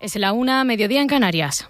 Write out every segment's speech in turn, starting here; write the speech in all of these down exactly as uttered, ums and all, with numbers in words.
Es la una, mediodía en Canarias.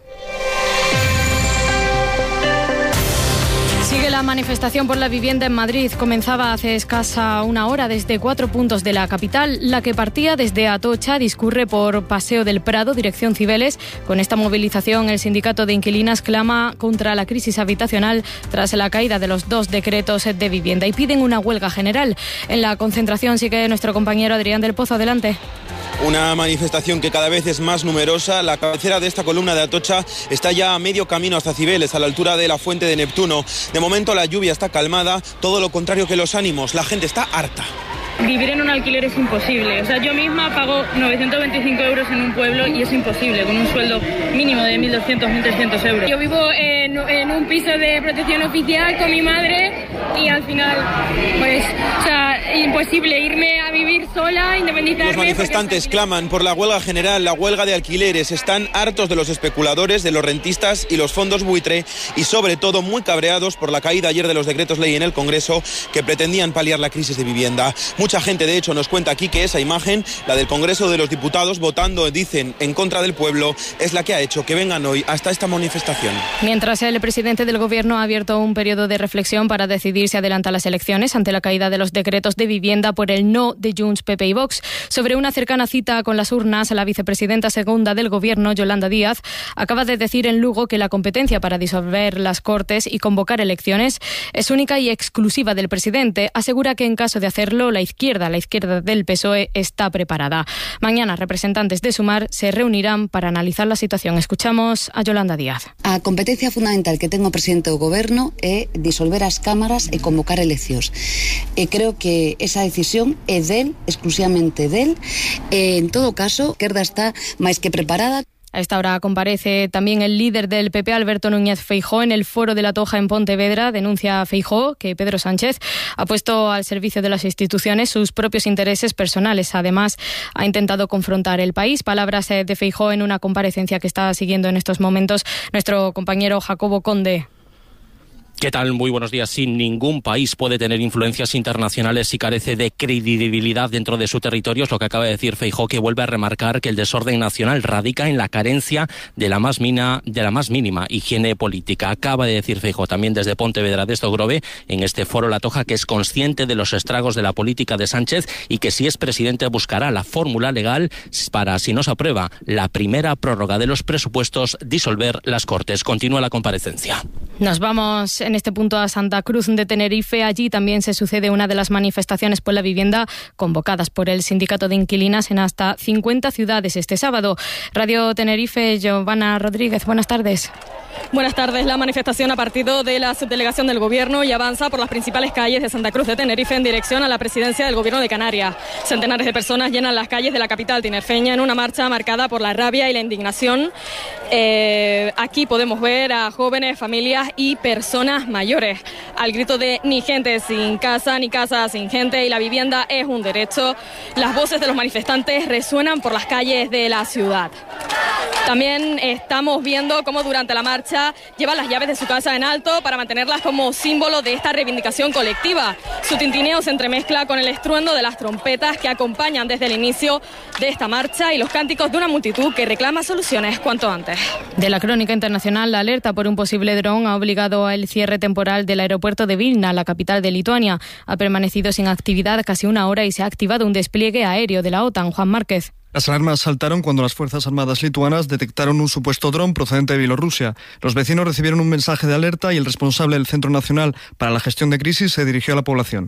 Sigue la manifestación por la vivienda en Madrid. Comenzaba hace escasa una hora desde cuatro puntos de la capital. La que partía desde Atocha discurre por Paseo del Prado, dirección Cibeles. Con esta movilización, el sindicato de inquilinas clama contra la crisis habitacional tras la caída de los dos decretos de vivienda y piden una huelga general. En la concentración sigue nuestro compañero Adrián del Pozo. Adelante. Una manifestación que cada vez es más numerosa. La cabecera de esta columna de Atocha está ya a medio camino hasta Cibeles, a la altura de la Fuente de Neptuno. De momento la lluvia está calmada, todo lo contrario que los ánimos. La gente está harta. Vivir en un alquiler es imposible. O sea, yo misma pago novecientos veinticinco euros en un pueblo y es imposible, con un sueldo mínimo de mil doscientos, mil trescientos euros. Yo vivo en, en un piso de protección oficial con mi madre y al final, pues, o sea, imposible irme a vivir sola, independizarme. Los manifestantes claman por la huelga general, la huelga de alquileres. Están hartos de los especuladores, de los rentistas y los fondos buitre y sobre todo muy cabreados por la caída ayer de los decretos ley en el Congreso que pretendían paliar la crisis de vivienda. Mucha gente, de hecho, nos cuenta aquí que esa imagen, la del Congreso de los Diputados votando, dicen, en contra del pueblo, es la que ha hecho que vengan hoy hasta esta manifestación. Mientras el presidente del Gobierno ha abierto un periodo de reflexión para decidir si adelanta las elecciones ante la caída de los decretos de vivienda por el no de Junts, P P y Vox. Sobre una cercana cita con las urnas, la vicepresidenta segunda del Gobierno, Yolanda Díaz, acaba de decir en Lugo que la competencia para disolver las Cortes y convocar elecciones es única y exclusiva del presidente. Asegura que en caso de hacerlo, la izquierda, la izquierda del P S O E está preparada. Mañana, representantes de Sumar se reunirán para analizar la situación. Escuchamos a Yolanda Díaz. A competencia fundamental que ten o presidente do Goberno é disolver as cámaras e convocar eleccións. E creo que esa decisión é del, exclusivamente del. E, en todo caso, a izquierda está máis que preparada. A esta hora comparece también el líder del P P, Alberto Núñez Feijóo, en el Foro de la Toja en Pontevedra. Denuncia a Feijóo que Pedro Sánchez ha puesto al servicio de las instituciones sus propios intereses personales. Además, ha intentado confrontar el país. Palabras de Feijóo en una comparecencia que está siguiendo en estos momentos nuestro compañero Jacobo Conde. ¿Qué tal? Muy buenos días. Sí, ningún país puede tener influencias internacionales si carece de credibilidad dentro de su territorio. Es lo que acaba de decir Feijóo, que vuelve a remarcar que el desorden nacional radica en la carencia de la más, mina, de la más mínima higiene política. Acaba de decir Feijóo también desde Pontevedra de Estogrove, en este foro La Toja, que es consciente de los estragos de la política de Sánchez y que si es presidente buscará la fórmula legal para, si no se aprueba la primera prórroga de los presupuestos, disolver las Cortes. Continúa la comparecencia. Nos vamos en este punto a Santa Cruz de Tenerife. Allí también se sucede una de las manifestaciones por la vivienda convocadas por el sindicato de inquilinas en hasta cincuenta ciudades este sábado. Radio Tenerife, Giovanna Rodríguez, buenas tardes. Buenas tardes. La manifestación ha partido de la subdelegación del Gobierno y avanza por las principales calles de Santa Cruz de Tenerife en dirección a la presidencia del Gobierno de Canarias. Centenares de personas llenan las calles de la capital tinerfeña en una marcha marcada por la rabia y la indignación. Eh, aquí podemos ver a jóvenes, familias y personas mayores al grito de ni gente sin casa, ni casa sin gente, y la vivienda es un derecho. Las voces de los manifestantes resuenan por las calles de la ciudad. También estamos viendo cómo durante la marcha llevan las llaves de su casa en alto para mantenerlas como símbolo de esta reivindicación colectiva. Su tintineo se entremezcla con el estruendo de las trompetas que acompañan desde el inicio de esta marcha y los cánticos de una multitud que reclama soluciones cuanto antes. De la crónica internacional, la alerta por un posible dron ha obligado al cierre temporal del aeropuerto de Vilna, la capital de Lituania. Ha permanecido sin actividad casi una hora y se ha activado un despliegue aéreo de la OTAN. Juan Márquez. Las alarmas saltaron cuando las Fuerzas Armadas lituanas detectaron un supuesto dron procedente de Bielorrusia. Los vecinos recibieron un mensaje de alerta y el responsable del Centro Nacional para la Gestión de Crisis se dirigió a la población.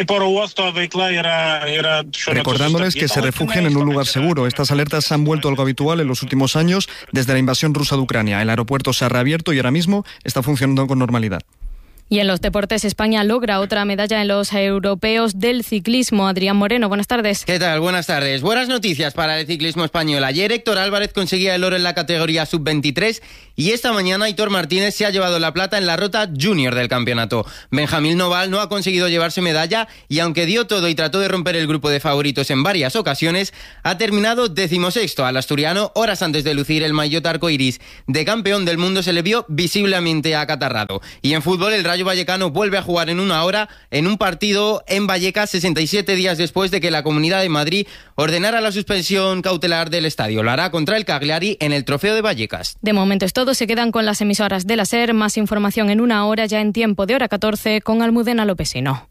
Recordándoles que se refugien en un lugar seguro. Estas alertas se han vuelto algo habitual en los últimos años desde la invasión rusa de Ucrania. El aeropuerto se ha reabierto y ahora mismo está funcionando con normalidad. Y en los deportes, España logra otra medalla en los europeos del ciclismo. Adrián Moreno, buenas tardes. ¿Qué tal? Buenas tardes. Buenas noticias para el ciclismo español. Ayer Héctor Álvarez conseguía el oro en la categoría sub veintitrés y esta mañana Aitor Martínez se ha llevado la plata en la ruta junior del campeonato. Benjamín Noval no ha conseguido llevarse medalla y aunque dio todo y trató de romper el grupo de favoritos en varias ocasiones, ha terminado decimosexto. Al asturiano, horas antes de lucir el maillot arcoiris de campeón del mundo, se le vio visiblemente acatarrado. Y en fútbol, el Rayo Vallecano vuelve a jugar en una hora en un partido en Vallecas sesenta y siete días después de que la Comunidad de Madrid ordenara la suspensión cautelar del estadio. Lo hará contra el Cagliari en el Trofeo de Vallecas. De momento es todo, se quedan con las emisoras de la SER. Más información en una hora, ya en tiempo de hora catorce, con Almudena Lopesino.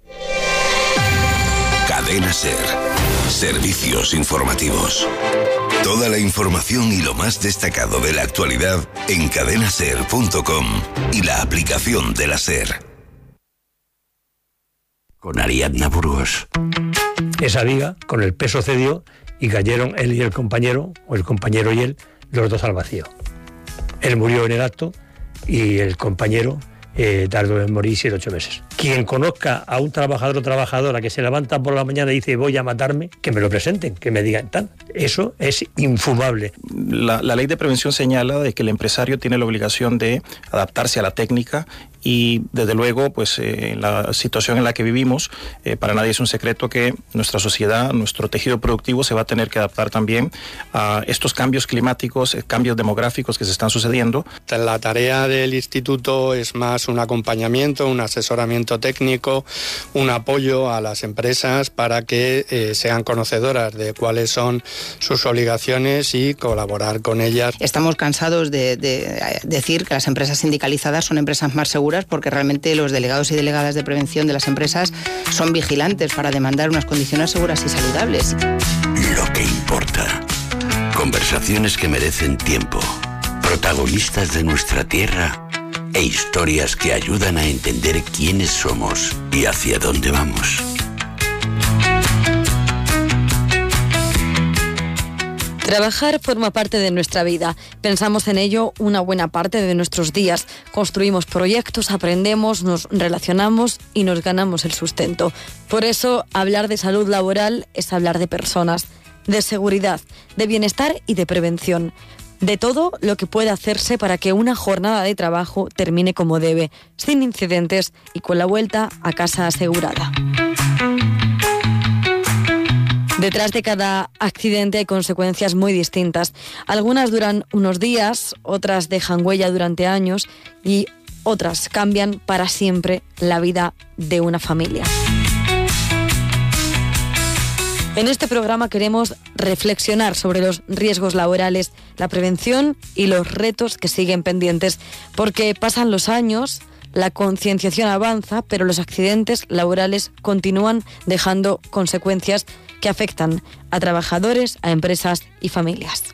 Cadena SER. Servicios informativos. Toda la información y lo más destacado de la actualidad en cadena ser punto com y la aplicación de la SER. Con Ariadna Burgos. Esa viga, con el peso cedió y cayeron él y el compañero, o el compañero y él, los dos al vacío. Él murió en el acto y el compañero eh, tardó en morir siete o ocho meses. Quien conozca a un trabajador o trabajadora que se levanta por la mañana y dice voy a matarme, que me lo presenten, que me digan tal. Eso es infumable. La, la ley de prevención señala de que el empresario tiene la obligación de adaptarse a la técnica y desde luego pues eh, en la situación en la que vivimos, eh, para nadie es un secreto que nuestra sociedad, nuestro tejido productivo se va a tener que adaptar también a estos cambios climáticos, eh, cambios demográficos que se están sucediendo. La tarea del instituto es más un acompañamiento, un asesoramiento técnico, un apoyo a las empresas para que eh, sean conocedoras de cuáles son sus obligaciones y colaborar con ellas. Estamos cansados de, de decir que las empresas sindicalizadas son empresas más seguras, porque realmente los delegados y delegadas de prevención de las empresas son vigilantes para demandar unas condiciones seguras y saludables. Lo que importa. Conversaciones que merecen tiempo. Protagonistas de nuestra tierra e historias que ayudan a entender quiénes somos y hacia dónde vamos. Trabajar forma parte de nuestra vida. Pensamos en ello una buena parte de nuestros días. Construimos proyectos, aprendemos, nos relacionamos y nos ganamos el sustento. Por eso, hablar de salud laboral es hablar de personas, de seguridad, de bienestar y de prevención. De todo lo que puede hacerse para que una jornada de trabajo termine como debe, sin incidentes y con la vuelta a casa asegurada. Detrás de cada accidente hay consecuencias muy distintas. Algunas duran unos días, otras dejan huella durante años y otras cambian para siempre la vida de una familia. En este programa queremos reflexionar sobre los riesgos laborales, la prevención y los retos que siguen pendientes, porque pasan los años, la concienciación avanza, pero los accidentes laborales continúan dejando consecuencias que afectan a trabajadores, a empresas y familias.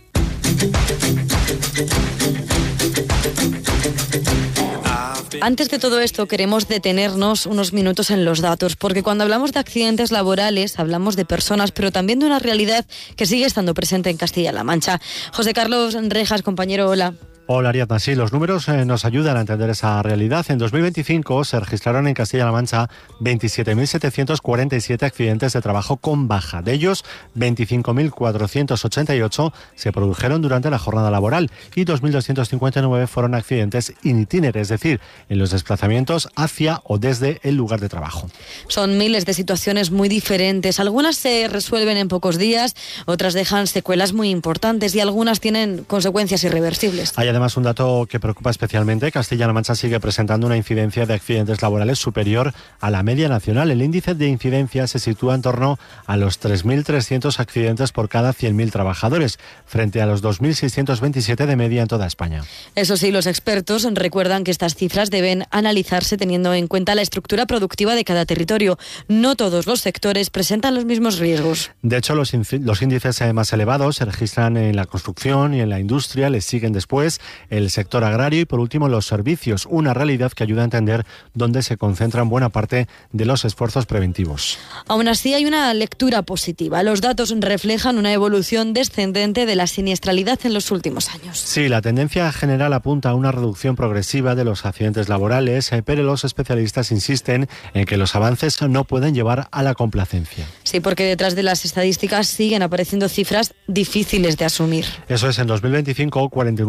Antes de todo esto, queremos detenernos unos minutos en los datos, porque cuando hablamos de accidentes laborales, hablamos de personas, pero también de una realidad que sigue estando presente en Castilla-La Mancha. José Carlos Rejas, compañero, hola. Hola Ariadna, sí, los números eh, nos ayudan a entender esa realidad. En dos mil veinticinco se registraron en Castilla-La Mancha veintisiete mil setecientos cuarenta y siete accidentes de trabajo con baja. De ellos, veinticinco mil cuatrocientos ochenta y ocho se produjeron durante la jornada laboral y dos mil doscientos cincuenta y nueve fueron accidentes in itinere, es decir, en los desplazamientos hacia o desde el lugar de trabajo. Son miles de situaciones muy diferentes. Algunas se resuelven en pocos días, otras dejan secuelas muy importantes y algunas tienen consecuencias irreversibles. Hay además un dato que preocupa especialmente. Castilla-La Mancha sigue presentando una incidencia de accidentes laborales superior a la media nacional. El índice de incidencia se sitúa en torno a los tres mil trescientos accidentes por cada cien mil trabajadores, frente a los dos mil seiscientos veintisiete de media en toda España. Eso sí, los expertos recuerdan que estas cifras deben analizarse teniendo en cuenta la estructura productiva de cada territorio. No todos los sectores presentan los mismos riesgos. De hecho, los, los índices más elevados se registran en la construcción y en la industria, les siguen después el sector agrario y por último los servicios, una realidad que ayuda a entender dónde se concentran buena parte de los esfuerzos preventivos. Aún así hay una lectura positiva. Los datos reflejan una evolución descendente de la siniestralidad en los últimos años. Sí, la tendencia general apunta a una reducción progresiva de los accidentes laborales, pero los especialistas insisten en que los avances no pueden llevar a la complacencia. Sí, porque detrás de las estadísticas siguen apareciendo cifras difíciles de asumir. Eso es, en dos mil veinticinco, cuarenta y nueve personas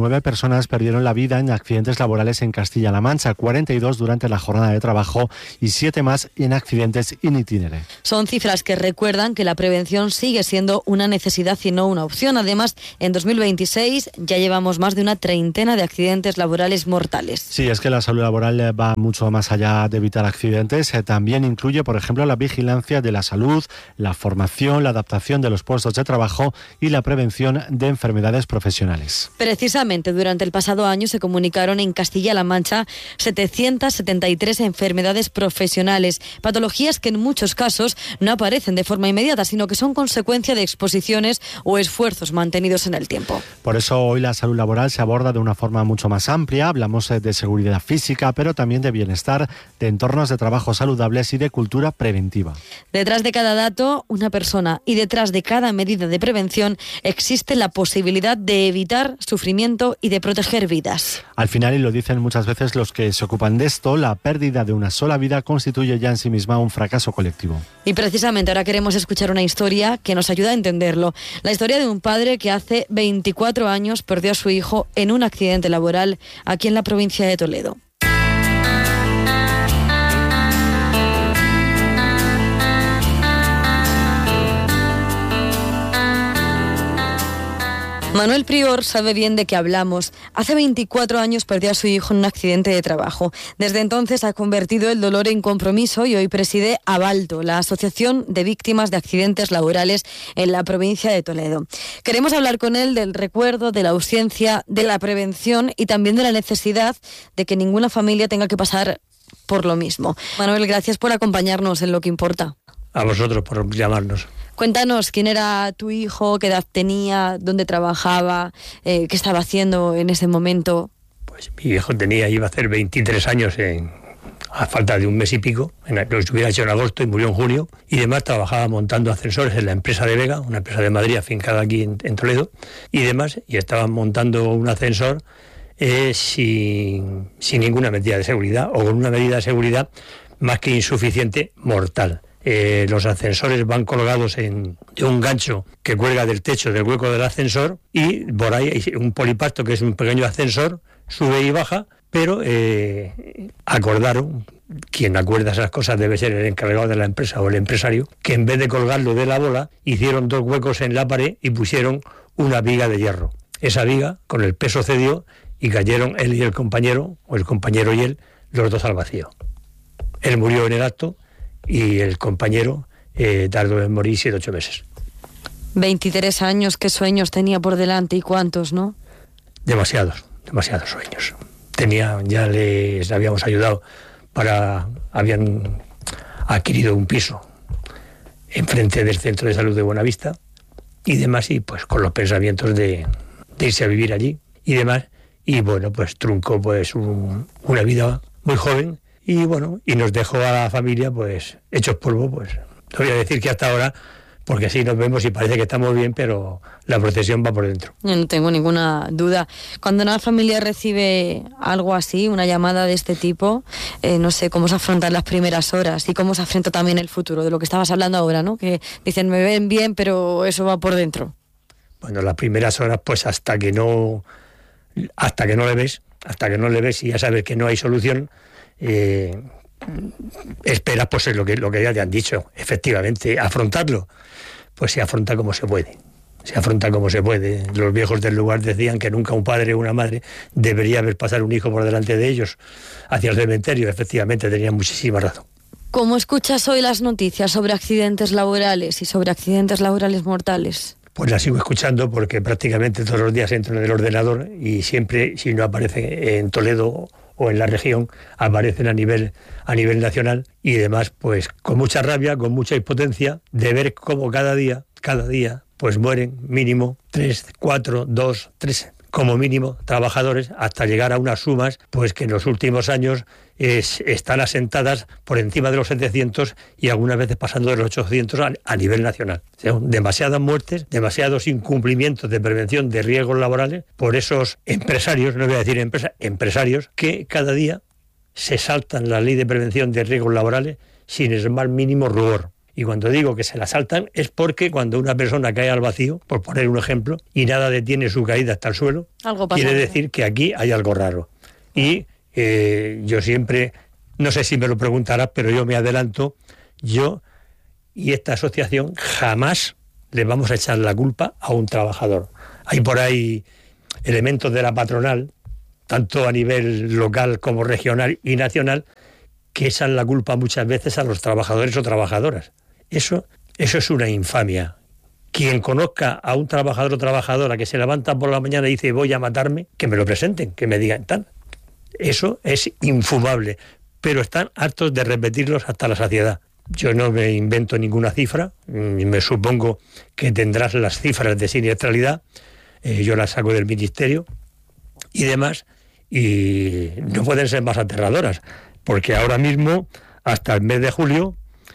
personas perdieron la vida en accidentes laborales en Castilla-La Mancha, cuarenta y dos durante la jornada de trabajo y siete más en accidentes in itinere. Son cifras que recuerdan que la prevención sigue siendo una necesidad y no una opción. Además, en dos mil veintiséis ya llevamos más de una treintena de accidentes laborales mortales. Sí, es que la salud laboral va mucho más allá de evitar accidentes. También incluye, por ejemplo, la vigilancia de la salud, la formación, la adaptación de los puestos de trabajo y la prevención de enfermedades profesionales. Precisamente durante el pasado año se comunicaron en Castilla-La Mancha setecientas setenta y tres enfermedades profesionales, patologías que en muchos casos no aparecen de forma inmediata, sino que son consecuencia de exposiciones o esfuerzos mantenidos en el tiempo. Por eso hoy la salud laboral se aborda de una forma mucho más amplia. Hablamos de seguridad física, pero también de bienestar, de entornos de trabajo saludables y de cultura preventiva. Detrás de cada dato, una persona, y detrás de cada medida de prevención existe la posibilidad de evitar sufrimiento y de proteger vidas. Al final, y lo dicen muchas veces los que se ocupan de esto, la pérdida de una sola vida constituye ya en sí misma un fracaso colectivo. Y precisamente ahora queremos escuchar una historia que nos ayuda a entenderlo. La historia de un padre que hace veinticuatro años perdió a su hijo en un accidente laboral aquí en la provincia de Toledo. Manuel Prior sabe bien de qué hablamos. Hace veinticuatro años perdió a su hijo en un accidente de trabajo. Desde entonces ha convertido el dolor en compromiso y hoy preside Abalto, la Asociación de Víctimas de Accidentes Laborales en la provincia de Toledo. Queremos hablar con él del recuerdo, de la ausencia, de la prevención y también de la necesidad de que ninguna familia tenga que pasar por lo mismo. Manuel, gracias por acompañarnos en Lo que Importa. A vosotros por llamarnos. Cuéntanos, ¿quién era tu hijo? ¿Qué edad tenía? ¿Dónde trabajaba? Eh, ¿Qué estaba haciendo en ese momento? Pues mi hijo tenía, iba a hacer veintitrés años en, a falta de un mes y pico. En, lo hubiera hecho en agosto y murió en junio. Y además trabajaba montando ascensores en la empresa de Vega, una empresa de Madrid afincada aquí en, en Toledo. Y demás, y estaban montando un ascensor eh, sin, sin ninguna medida de seguridad, o con una medida de seguridad más que insuficiente, mortal. Eh, los ascensores van colgados en de un gancho que cuelga del techo del hueco del ascensor y por ahí hay un polipasto que es un pequeño ascensor, sube y baja, pero eh, acordaron, quien acuerda esas cosas debe ser el encargado de la empresa o el empresario, que en vez de colgarlo de la bola hicieron dos huecos en la pared y pusieron una viga de hierro. Esa viga con el peso cedió y cayeron él y el compañero, o el compañero y él, los dos al vacío. Él murió en el acto y el compañero eh, tardó en morir siete ocho meses. veintitrés años, qué sueños tenía por delante y cuántos, ¿no? Demasiados, demasiados sueños. Tenía, ya les habíamos ayudado para, habían adquirido un piso enfrente del Centro de Salud de Buenavista y demás, y pues con los pensamientos de, de irse a vivir allí y demás, y bueno, pues truncó pues un, una vida muy joven. Y bueno, y nos dejó a la familia pues hechos polvo, pues no voy a decir que hasta ahora, porque así nos vemos y parece que estamos bien, pero la procesión va por dentro. Yo no tengo ninguna duda. Cuando una familia recibe algo así, una llamada de este tipo, eh, no sé cómo se afrontan las primeras horas y cómo se afronta también el futuro, de lo que estabas hablando ahora, ¿no? Que dicen, me ven bien, pero eso va por dentro. Bueno, las primeras horas, pues hasta que no, hasta que no le ves, hasta que no le ves y ya sabes que no hay solución, Eh, esperas pues lo que, lo que ya te han dicho, efectivamente, afrontarlo, pues se afronta como se puede, se afronta como se puede. Los viejos del lugar decían que nunca un padre o una madre debería ver pasar un hijo por delante de ellos hacia el cementerio, efectivamente tenían muchísima razón. ¿Cómo escuchas hoy las noticias sobre accidentes laborales y sobre accidentes laborales mortales? Pues la sigo escuchando porque prácticamente todos los días entro en el ordenador y siempre, si no aparece en Toledo o en la región, aparecen a nivel a nivel nacional y demás, pues con mucha rabia, con mucha impotencia de ver cómo cada día, cada día, pues mueren mínimo tres, cuatro, dos, tres, como mínimo, trabajadores, hasta llegar a unas sumas pues que en los últimos años es, están asentadas por encima de los setecientos y algunas veces pasando de los ochocientos a, a nivel nacional. O sea, demasiadas muertes, demasiados incumplimientos de prevención de riesgos laborales por esos empresarios, no voy a decir empresa, empresarios, que cada día se saltan la ley de prevención de riesgos laborales sin el más mínimo rubor. Y cuando digo que se la saltan es porque cuando una persona cae al vacío, por poner un ejemplo, y nada detiene su caída hasta el suelo, algo pasa, quiere decir que aquí hay algo raro. Y eh, yo siempre, no sé si me lo preguntarás, pero yo me adelanto, yo y esta asociación jamás le vamos a echar la culpa a un trabajador. Hay por ahí elementos de la patronal, tanto a nivel local como regional y nacional, que echan la culpa muchas veces a los trabajadores o trabajadoras. Eso, eso es una infamia. Quien conozca a un trabajador o trabajadora que se levanta por la mañana y dice voy a matarme, que me lo presenten, que me digan tal. Eso es infumable, pero están hartos de repetirlos hasta la saciedad. Yo no me invento ninguna cifra, me supongo que tendrás las cifras de siniestralidad, eh, yo las saco del ministerio y demás, y no pueden ser más aterradoras, porque ahora mismo, hasta el mes de julio,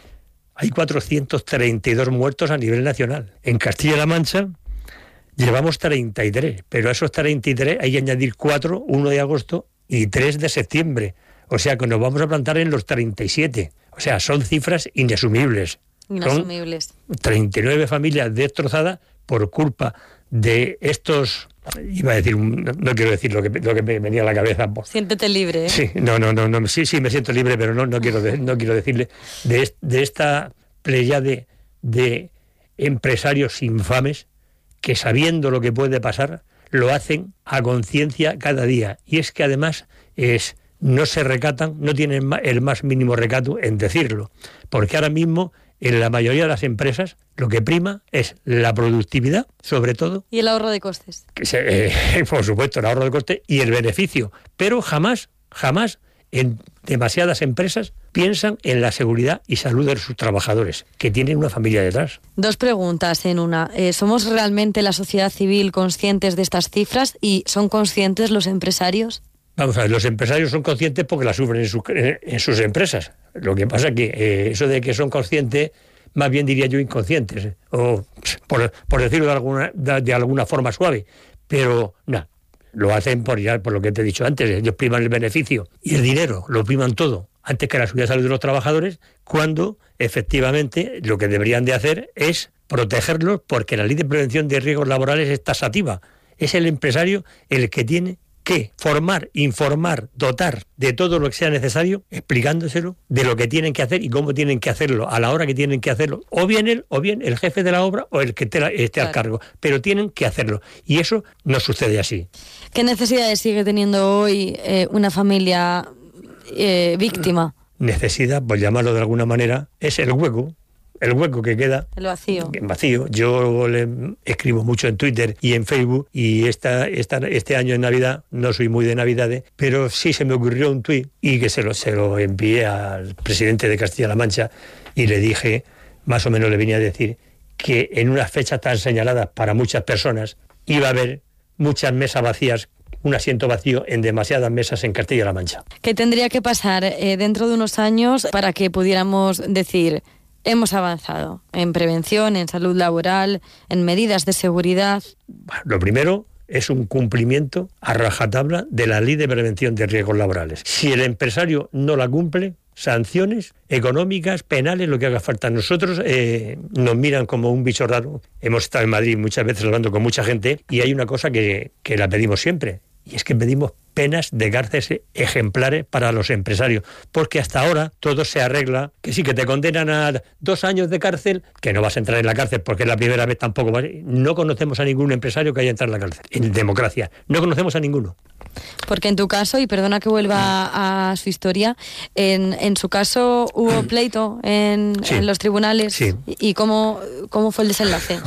hay cuatrocientos treinta y dos muertos a nivel nacional. En Castilla-La Mancha llevamos treinta y tres, pero a esos treinta y tres hay que añadir cuatro, uno de agosto y tres de septiembre. O sea que nos vamos a plantar en los treinta y siete. O sea, son cifras inasumibles. Inasumibles. Son treinta y nueve familias destrozadas por culpa de estos... Iba a decir, no quiero decir lo que, lo que me venía a la cabeza. Siéntete libre, ¿eh? Sí, no, no, no, no, sí, sí, me siento libre, pero no, no quiero, de, no quiero decirle de, est, de esta pléyade de empresarios infames que sabiendo lo que puede pasar, lo hacen a conciencia cada día. Y es que además es, no se recatan, no tienen el más mínimo recato en decirlo, porque ahora mismo en la mayoría de las empresas lo que prima es la productividad, sobre todo. Y el ahorro de costes. Que se, eh, por supuesto, el ahorro de costes y el beneficio. Pero jamás, jamás en demasiadas empresas piensan en la seguridad y salud de sus trabajadores, que tienen una familia detrás. Dos preguntas en una. Eh, ¿Somos realmente la sociedad civil conscientes de estas cifras y son conscientes los empresarios? Vamos a ver, los empresarios son conscientes porque la sufren en, su, en sus empresas. Lo que pasa es que eh, eso de que son conscientes, más bien diría yo inconscientes, eh, o por, por decirlo de alguna, de, de alguna forma suave. Pero no, lo hacen por, ya, por lo que te he dicho antes, ellos priman el beneficio y el dinero, lo priman todo, antes que la seguridad de salud de los trabajadores, cuando efectivamente lo que deberían de hacer es protegerlos, porque la ley de prevención de riesgos laborales es taxativa. Es el empresario el que tiene que formar, informar, dotar de todo lo que sea necesario, explicándoselo de lo que tienen que hacer y cómo tienen que hacerlo, a la hora que tienen que hacerlo, o bien él, o bien el jefe de la obra, o el que esté, esté claro. al cargo, pero tienen que hacerlo, y eso no sucede así. ¿Qué necesidades sigue teniendo hoy eh, una familia eh, víctima? Necesidad, por llamarlo de alguna manera, es el hueco. El hueco que queda. El vacío. Vacío. Yo le escribo mucho en Twitter y en Facebook, y esta, esta, este año en Navidad, no soy muy de Navidades, pero sí se me ocurrió un tuit y que se lo, se lo envié al presidente de Castilla-La Mancha y le dije, más o menos le venía a decir, que en unas fechas tan señaladas para muchas personas iba a haber muchas mesas vacías, un asiento vacío en demasiadas mesas en Castilla-La Mancha. ¿Qué tendría que pasar eh, dentro de unos años para que pudiéramos decir... hemos avanzado en prevención, en salud laboral, en medidas de seguridad? Lo primero es un cumplimiento a rajatabla de la ley de prevención de riesgos laborales. Si el empresario no la cumple, sanciones económicas, penales, lo que haga falta. Nosotros eh, nos miran como un bicho raro. Hemos estado en Madrid muchas veces hablando con mucha gente y hay una cosa que, que la pedimos siempre, y es que pedimos penas de cárcel ejemplares para los empresarios, porque hasta ahora todo se arregla, que sí, que te condenan a dos años de cárcel, que no vas a entrar en la cárcel porque es la primera vez tampoco. No conocemos a ningún empresario que haya entrado en la cárcel, en democracia, no conocemos a ninguno. Porque en tu caso, y perdona que vuelva a su historia, en, en su caso hubo pleito en, sí. en los tribunales, sí. ¿Y cómo, cómo fue el desenlace?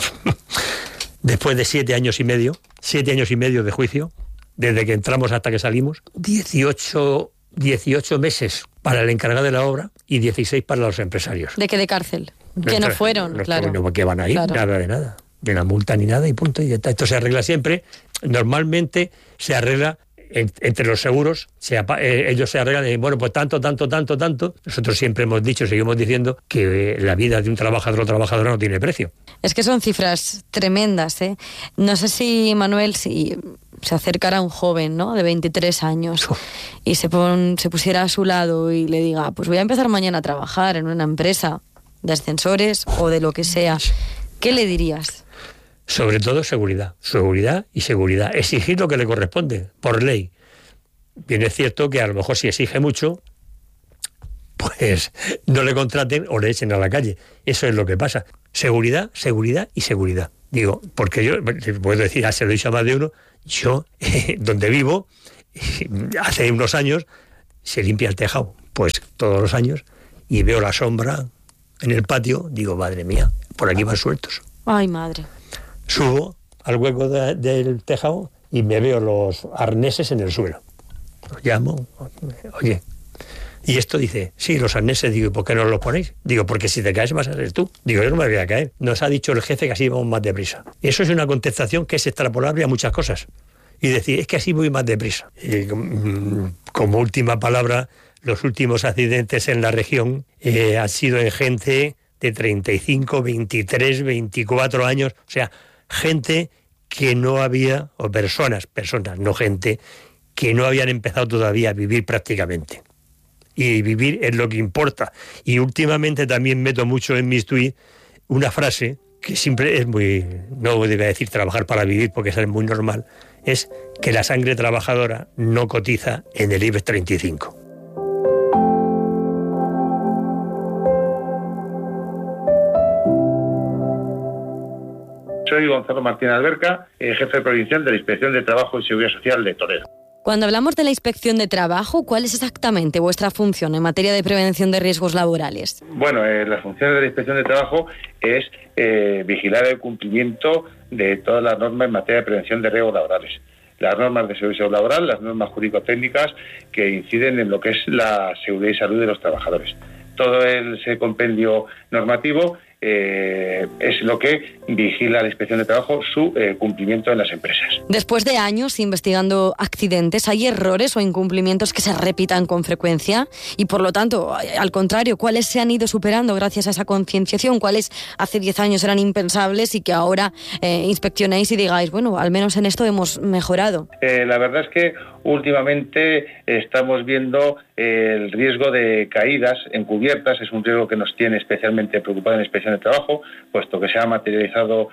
Después de siete años y medio, siete años y medio de juicio, desde que entramos hasta que salimos, dieciocho, dieciocho meses para el encargado de la obra y dieciséis para los empresarios. ¿De qué de cárcel? Que no fueron, no, claro. No, que van a ir, claro. Nada de nada. De la multa ni nada y punto. Y esto se arregla siempre. Normalmente se arregla en, entre los seguros, se, eh, ellos se arreglan y bueno, pues tanto, tanto, tanto, tanto. Nosotros siempre hemos dicho, seguimos diciendo, que eh, la vida de un trabajador o trabajadora no tiene precio. Es que son cifras tremendas, ¿eh? No sé si, Manuel, si... se acercara a un joven, ¿no?, de veintitrés años y se, pon, se pusiera a su lado y le diga, pues voy a empezar mañana a trabajar en una empresa, de ascensores o de lo que sea. ¿Qué le dirías? Sobre todo seguridad, seguridad y seguridad. Exigir lo que le corresponde, por ley. Bien es cierto que a lo mejor si exige mucho, pues no le contraten o le echen a la calle. Eso es lo que pasa. Seguridad, seguridad y seguridad. Digo, porque yo, puedo decir, ya se lo he dicho a más de uno, yo, eh, donde vivo, hace unos años, se limpia el tejado, pues todos los años, y veo la sombra en el patio, digo, madre mía, por aquí van sueltos. Ay, madre. Subo al hueco de, del tejado y me veo los arneses en el suelo. Los llamo, oye, y esto dice, sí, los arneses, digo, ¿y por qué no los ponéis? Digo, porque si te caes vas a ser tú. Digo, yo no me voy a caer. Nos ha dicho el jefe que así vamos más deprisa. Eso es una contestación que es extrapolable a muchas cosas. Y decir, es que así voy más deprisa. Y, como última palabra, los últimos accidentes en la región eh, han sido en gente de treinta y cinco, veintitrés, veinticuatro años. O sea, gente que no había, o personas, personas, no gente, que no habían empezado todavía a vivir prácticamente. Y vivir es lo que importa. Y últimamente también meto mucho en mis tweets una frase que siempre es muy, no debe decir trabajar para vivir porque eso es muy normal, es que la sangre trabajadora no cotiza en el IBEX treinta y cinco. Soy Gonzalo Martín Alberca, jefe provincial de la Inspección de Trabajo y Seguridad Social de Toledo. Cuando hablamos de la Inspección de Trabajo, ¿cuál es exactamente vuestra función en materia de prevención de riesgos laborales? Bueno, eh, la función de la Inspección de Trabajo es eh, vigilar el cumplimiento de todas las normas en materia de prevención de riesgos laborales. Las normas de seguridad laboral, las normas jurídico-técnicas que inciden en lo que es la seguridad y salud de los trabajadores. Todo ese compendio normativo eh, es lo que vigila la Inspección de Trabajo, su eh, cumplimiento en las empresas. Después de años investigando accidentes, ¿hay errores o incumplimientos que se repitan con frecuencia? Y por lo tanto, al contrario, ¿cuáles se han ido superando gracias a esa concienciación? ¿Cuáles hace diez años eran impensables y que ahora eh, inspeccionéis y digáis, bueno, al menos en esto hemos mejorado? Eh, la verdad es que últimamente estamos viendo el riesgo de caídas encubiertas. Es un riesgo que nos tiene especialmente preocupado en la Inspección de Trabajo, puesto que se ha materializado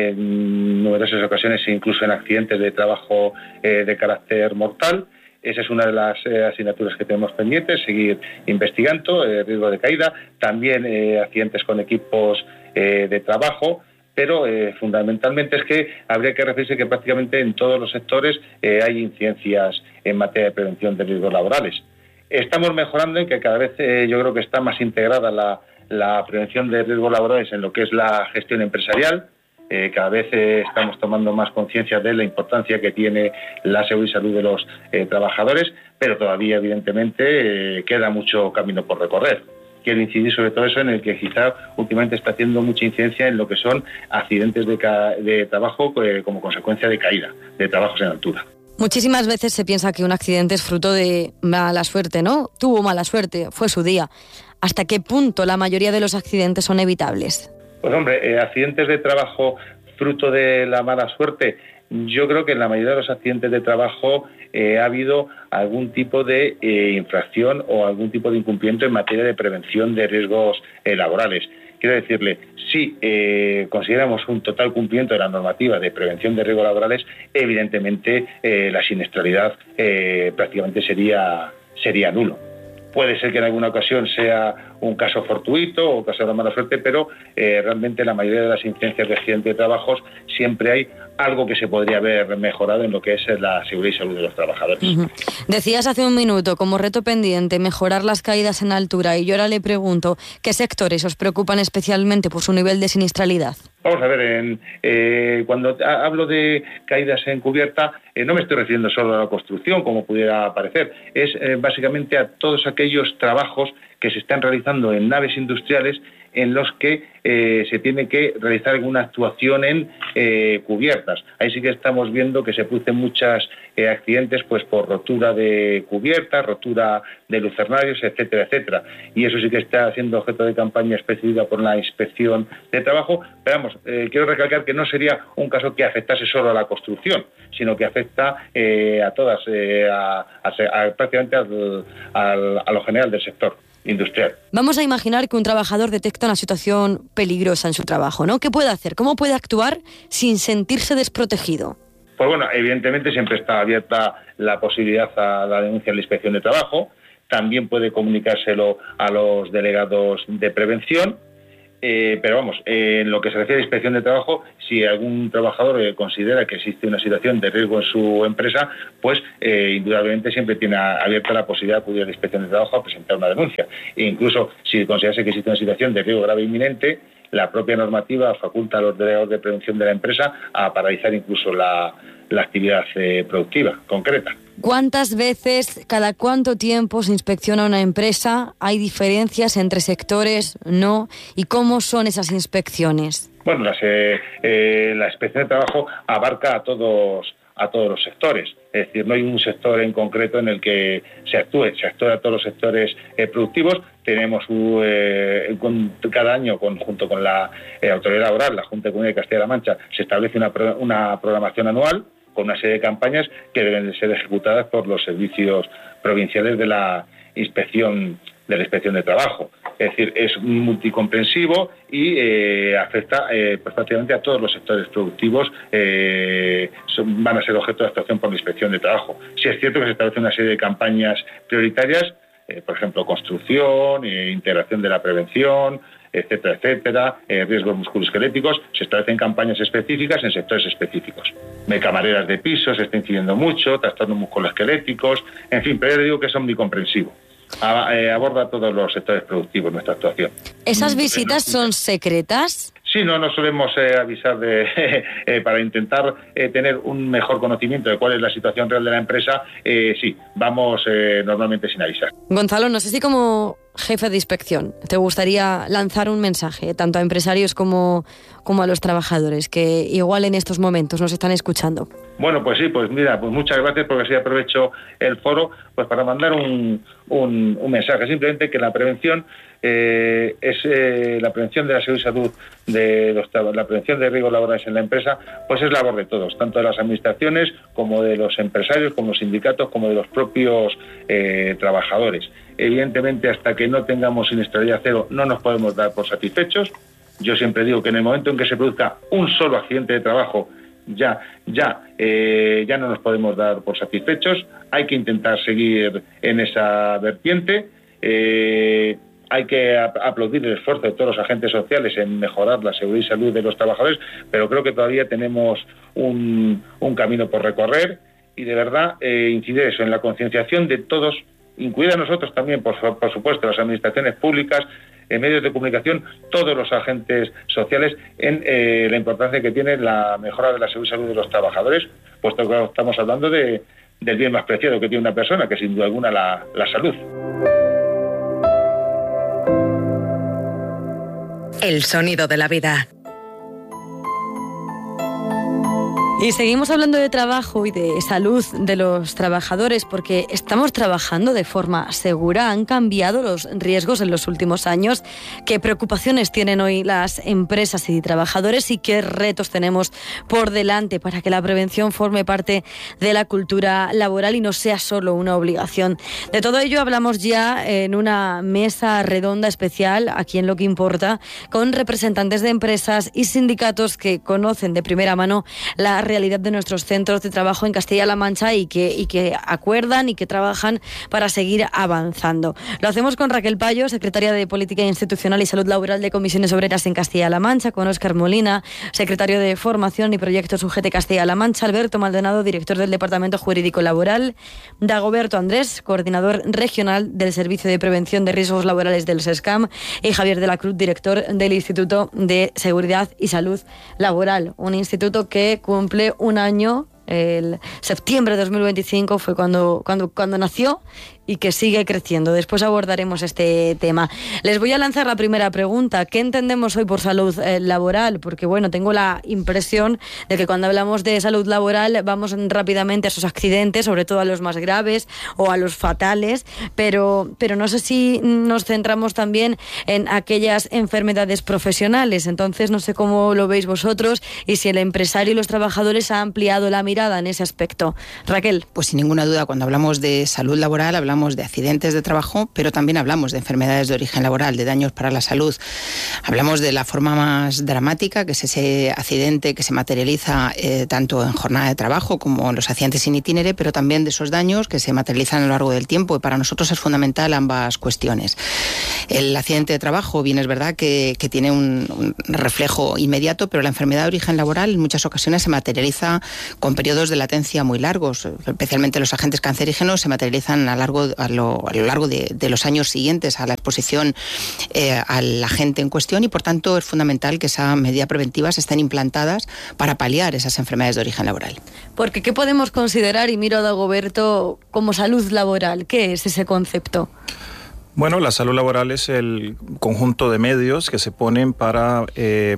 en numerosas ocasiones, incluso en accidentes de trabajo eh, de carácter mortal. Esa es una de las eh, asignaturas que tenemos pendientes, seguir investigando el eh, riesgo de caída, también eh, accidentes con equipos eh, de trabajo. Pero eh, fundamentalmente es que habría que referirse que prácticamente en todos los sectores eh, hay incidencias en materia de prevención de riesgos laborales. Estamos mejorando en que cada vez eh, yo creo que está más integrada la, la prevención de riesgos laborales en lo que es la gestión empresarial. Eh, cada vez eh, estamos tomando más conciencia de la importancia que tiene la seguridad y salud de los eh, trabajadores, pero todavía evidentemente eh, queda mucho camino por recorrer. Quiero incidir sobre todo eso en el que quizá últimamente está haciendo mucha incidencia en lo que son accidentes de, ca- de trabajo eh, como consecuencia de caída, de trabajos en altura. Muchísimas veces se piensa que un accidente es fruto de mala suerte, ¿no? Tuvo mala suerte, fue su día. ¿Hasta qué punto la mayoría de los accidentes son evitables? Pues hombre, eh, accidentes de trabajo fruto de la mala suerte, yo creo que en la mayoría de los accidentes de trabajo eh, ha habido algún tipo de eh, infracción o algún tipo de incumplimiento en materia de prevención de riesgos eh, laborales. Quiero decirle, si eh, consideramos un total cumplimiento de la normativa de prevención de riesgos laborales, evidentemente eh, la siniestralidad eh, prácticamente sería, sería nulo. Puede ser que en alguna ocasión sea un caso fortuito o caso de mala suerte, pero eh, realmente la mayoría de las incidencias de accidentes de trabajos siempre hay algo que se podría haber mejorado en lo que es la seguridad y salud de los trabajadores. Uh-huh. Decías hace un minuto, como reto pendiente, mejorar las caídas en altura, y yo ahora le pregunto, ¿qué sectores os preocupan especialmente por su nivel de siniestralidad? Vamos a ver, en, eh, cuando hablo de caídas en cubierta, eh, no me estoy refiriendo solo a la construcción, como pudiera parecer, es eh, básicamente a todos aquellos trabajos que se están realizando en naves industriales en los que eh, se tiene que realizar alguna actuación en eh, cubiertas. Ahí sí que estamos viendo que se producen muchos eh, accidentes pues por rotura de cubiertas, rotura de lucernarios, etcétera, etcétera. Y eso sí que está siendo objeto de campaña específica por la Inspección de Trabajo. Pero vamos, eh, quiero recalcar que no sería un caso que afectase solo a la construcción, sino que afecta eh, a todas, eh, a, a, a, prácticamente al, al, a lo general del sector. industrial. Vamos a imaginar que un trabajador detecta una situación peligrosa en su trabajo, ¿no? ¿Qué puede hacer? ¿Cómo puede actuar sin sentirse desprotegido? Pues bueno, evidentemente siempre está abierta la posibilidad a la denuncia en la Inspección de Trabajo. También puede comunicárselo a los delegados de prevención. Eh, pero vamos, eh, en lo que se refiere a Inspección de Trabajo, si algún trabajador eh, considera que existe una situación de riesgo en su empresa, pues eh, indudablemente siempre tiene abierta la posibilidad de acudir a la Inspección de Trabajo a presentar una denuncia. E incluso si considerase que existe una situación de riesgo grave e inminente, la propia normativa faculta a los delegados de prevención de la empresa a paralizar incluso la, la actividad eh, productiva concreta. ¿Cuántas veces, cada cuánto tiempo se inspecciona una empresa? ¿Hay diferencias entre sectores? ¿No? ¿Y cómo son esas inspecciones? Bueno, las, eh, eh, la Inspección de Trabajo abarca a todos a todos los sectores. Es decir, no hay un sector en concreto en el que se actúe. Se actúa a todos los sectores eh, productivos. Tenemos eh, con, cada año, con, junto con la eh, Autoridad Laboral, la Junta de Comunidad de Castilla-La Mancha, se establece una, una programación anual con una serie de campañas que deben de ser ejecutadas por los servicios provinciales de la Inspección de la Inspección de Trabajo. Es decir, es multicomprensivo y eh, afecta eh, pues, prácticamente a todos los sectores productivos. Eh, son, van a ser objeto de actuación por la Inspección de Trabajo. Sí es cierto que se establece una serie de campañas prioritarias, eh, por ejemplo, construcción, eh, integración de la prevención, etcétera, etcétera, eh, riesgos musculoesqueléticos. Se establecen campañas específicas en sectores específicos. De camareras de pisos se está incidiendo mucho, trastornos musculoesqueléticos, en fin, pero yo digo que es omnicomprensivo. Aborda todos los sectores productivos nuestra actuación. ¿Esas visitas son secretas? Sí, no nos solemos eh, avisar de, eh, para intentar eh, tener un mejor conocimiento de cuál es la situación real de la empresa. Eh, sí, vamos eh, normalmente sin avisar. Gonzalo, no sé si como jefe de inspección te gustaría lanzar un mensaje tanto a empresarios como, como a los trabajadores que igual en estos momentos nos están escuchando. Bueno, pues sí, pues mira, pues muchas gracias, porque así aprovecho el foro pues para mandar un, un, un mensaje, simplemente que la prevención eh, es eh, la prevención de la salud y salud de los, la prevención de riesgos laborales en la empresa, pues es labor de todos, tanto de las administraciones como de los empresarios, como los sindicatos, como de los propios eh, trabajadores. Evidentemente, hasta que no tengamos siniestralidad cero, no nos podemos dar por satisfechos. Yo siempre digo que en el momento en que se produzca un solo accidente de trabajo, ya ya eh, ya no nos podemos dar por satisfechos. Hay que intentar seguir en esa vertiente. Eh, hay que aplaudir el esfuerzo de todos los agentes sociales en mejorar la seguridad y salud de los trabajadores, pero creo que todavía tenemos un, un camino por recorrer y de verdad eh, incidir eso en la concienciación de todos, incluida nosotros también, por, por supuesto, las administraciones públicas, en medios de comunicación, todos los agentes sociales, en eh, la importancia que tiene la mejora de la seguridad y salud de los trabajadores, puesto que estamos hablando de, del bien más preciado que tiene una persona, que sin duda alguna la, la salud. El sonido de la vida. Y seguimos hablando de trabajo y de salud de los trabajadores porque estamos trabajando de forma segura. Han cambiado los riesgos en los últimos años. ¿Qué preocupaciones tienen hoy las empresas y trabajadores y qué retos tenemos por delante para que la prevención forme parte de la cultura laboral y no sea solo una obligación? De todo ello hablamos ya en una mesa redonda especial aquí en Lo que Importa con representantes de empresas y sindicatos que conocen de primera mano la realidad de nuestros centros de trabajo en Castilla-La Mancha y que, y que acuerdan y que trabajan para seguir avanzando. Lo hacemos con Raquel Payo, secretaria de Política Institucional y Salud Laboral de Comisiones Obreras en Castilla-La Mancha, con Óscar Molina, secretario de Formación y Proyectos U G T Castilla-La Mancha, Alberto Maldonado, director del Departamento Jurídico Laboral, Dagoberto Andrés, coordinador regional del Servicio de Prevención de Riesgos Laborales del SESCAM, y Javier de la Cruz, director del Instituto de Seguridad y Salud Laboral, un instituto que cumple un año. El septiembre de dos mil veinticinco fue cuando, cuando, cuando nació y que sigue creciendo. Después abordaremos este tema. Les voy a lanzar la primera pregunta. ¿Qué entendemos hoy por salud eh, laboral? Porque, bueno, tengo la impresión de que cuando hablamos de salud laboral vamos rápidamente a esos accidentes, sobre todo a los más graves o a los fatales, pero, pero no sé si nos centramos también en aquellas enfermedades profesionales. Entonces, no sé cómo lo veis vosotros y si el empresario y los trabajadores han ampliado la mirada mirada en ese aspecto. Raquel. Pues sin ninguna duda, cuando hablamos de salud laboral, hablamos de accidentes de trabajo, pero también hablamos de enfermedades de origen laboral, de daños para la salud. Hablamos de la forma más dramática, que es ese accidente que se materializa eh, tanto en jornada de trabajo como en los accidentes in itinere, pero también de esos daños que se materializan a lo largo del tiempo, y para nosotros es fundamental ambas cuestiones. El accidente de trabajo, bien es verdad que, que tiene un, un reflejo inmediato, pero la enfermedad de origen laboral en muchas ocasiones se materializa con periodos de latencia muy largos, especialmente los agentes cancerígenos se materializan a, largo, a, lo, a lo largo de, de los años siguientes a la exposición eh, al agente en cuestión, y por tanto es fundamental que esas medidas preventivas estén implantadas para paliar esas enfermedades de origen laboral. Porque ¿qué podemos considerar, y miro a Dagoberto, como salud laboral? ¿Qué es ese concepto? Bueno, la salud laboral es el conjunto de medios que se ponen para eh,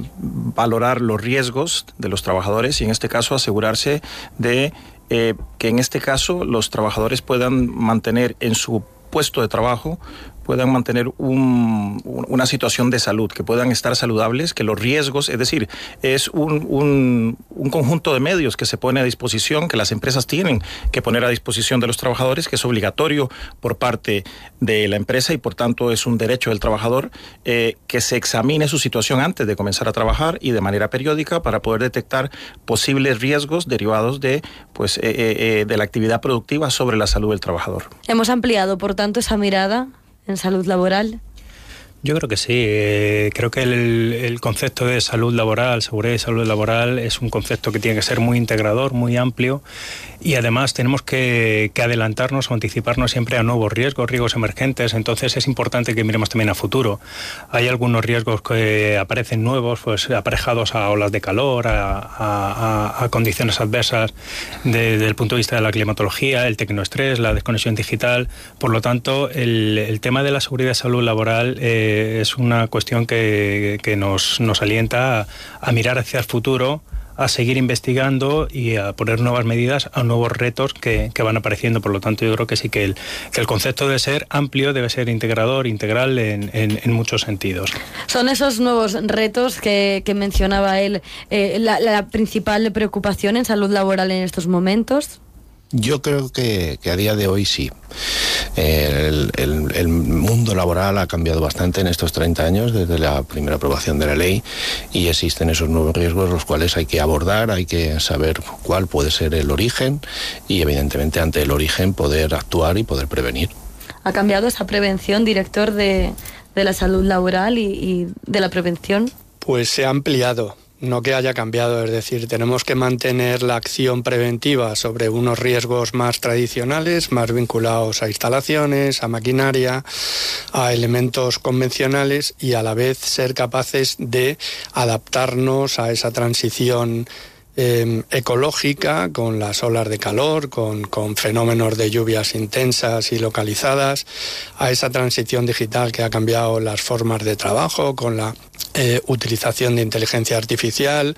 valorar los riesgos de los trabajadores y en este caso asegurarse de eh, que en este caso los trabajadores puedan mantener en su puesto de trabajo, puedan mantener un, una situación de salud, que puedan estar saludables, que los riesgos, es decir, es un, un, un conjunto de medios que se pone a disposición, que las empresas tienen que poner a disposición de los trabajadores, que es obligatorio por parte de la empresa y por tanto es un derecho del trabajador eh, que se examine su situación antes de comenzar a trabajar y de manera periódica para poder detectar posibles riesgos derivados de, pues, eh, eh, de la actividad productiva sobre la salud del trabajador. Hemos ampliado, por tanto, esa mirada en salud laboral. Yo creo que sí. Eh, creo que el, el concepto de salud laboral, seguridad y salud laboral es un concepto que tiene que ser muy integrador, muy amplio, y además tenemos que, que adelantarnos o anticiparnos siempre a nuevos riesgos, riesgos emergentes. Entonces es importante que miremos también a futuro. Hay algunos riesgos que aparecen nuevos, pues aparejados a olas de calor, a, a, a condiciones adversas de, desde el punto de vista de la climatología, el tecnoestrés, la desconexión digital. Por lo tanto, el, el tema de la seguridad y salud laboral eh, es una cuestión que, que nos, nos alienta a, a mirar hacia el futuro, a seguir investigando y a poner nuevas medidas a nuevos retos que, que van apareciendo. Por lo tanto, yo creo que sí que el, que el concepto debe ser amplio, debe ser integrador, integral en, en, en muchos sentidos. ¿Son esos nuevos retos que, que mencionaba él eh, la, la principal preocupación en salud laboral en estos momentos? Yo creo que, que a día de hoy sí. El, el, el mundo laboral ha cambiado bastante en estos treinta años desde la primera aprobación de la ley y existen esos nuevos riesgos los cuales hay que abordar, hay que saber cuál puede ser el origen y evidentemente ante el origen poder actuar y poder prevenir. ¿Ha cambiado esa prevención, director de, de la salud laboral y, y de la prevención? Pues se ha ampliado. No que haya cambiado, es decir, tenemos que mantener la acción preventiva sobre unos riesgos más tradicionales, más vinculados a instalaciones, a maquinaria, a elementos convencionales y a la vez ser capaces de adaptarnos a esa transición Eh, ecológica, con las olas de calor, con, con fenómenos de lluvias intensas y localizadas, a esa transición digital que ha cambiado las formas de trabajo, con la eh, utilización de inteligencia artificial,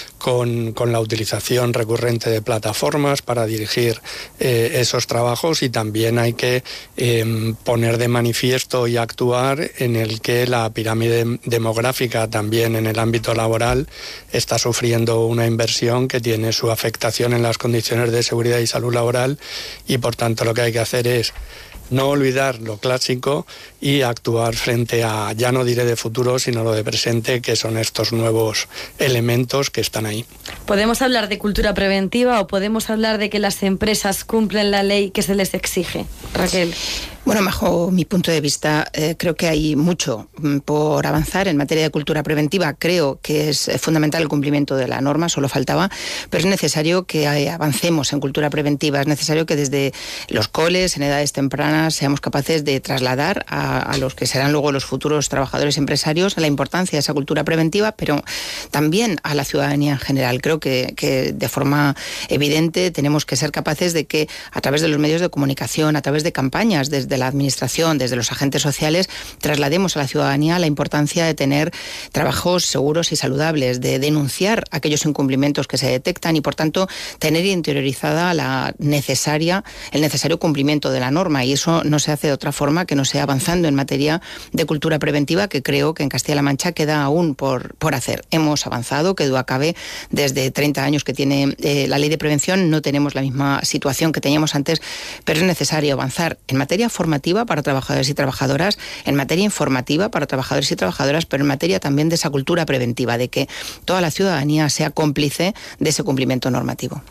con, con la utilización recurrente de plataformas para dirigir eh, esos trabajos, y también hay que eh, poner de manifiesto y actuar en el que la pirámide demográfica también en el ámbito laboral está sufriendo una inversión que tiene su afectación en las condiciones de seguridad y salud laboral, y por tanto lo que hay que hacer es no olvidar lo clásico y actuar frente a, ya no diré de futuro, sino lo de presente, que son estos nuevos elementos que están ahí. ¿Podemos hablar de cultura preventiva o podemos hablar de que las empresas cumplen la ley que se les exige? Raquel. Bueno, bajo mi punto de vista, eh, creo que hay mucho por avanzar en materia de cultura preventiva. Creo que es fundamental el cumplimiento de la norma, solo faltaba, pero es necesario que avancemos en cultura preventiva. Es necesario que desde los coles, en edades tempranas, seamos capaces de trasladar a, a los que serán luego los futuros trabajadores empresarios la importancia de esa cultura preventiva, pero también a la ciudadanía en general. Creo que, que de forma evidente tenemos que ser capaces de que a través de los medios de comunicación, a través de campañas desde la Administración, desde los agentes sociales, traslademos a la ciudadanía la importancia de tener trabajos seguros y saludables, de denunciar aquellos incumplimientos que se detectan y, por tanto, tener interiorizada la necesaria, el necesario cumplimiento de la norma. Y eso no se hace de otra forma que no sea avanzando en materia de cultura preventiva, que creo que en Castilla-La Mancha queda aún por, por hacer. Hemos avanzado, que duda cabe, desde treinta años que tiene eh, la ley de prevención, no tenemos la misma situación que teníamos antes, pero es necesario avanzar en materia formativa para trabajadores y trabajadoras, en materia informativa para trabajadores y trabajadoras, pero en materia también de esa cultura preventiva, de que toda la ciudadanía sea cómplice de ese cumplimiento normativo.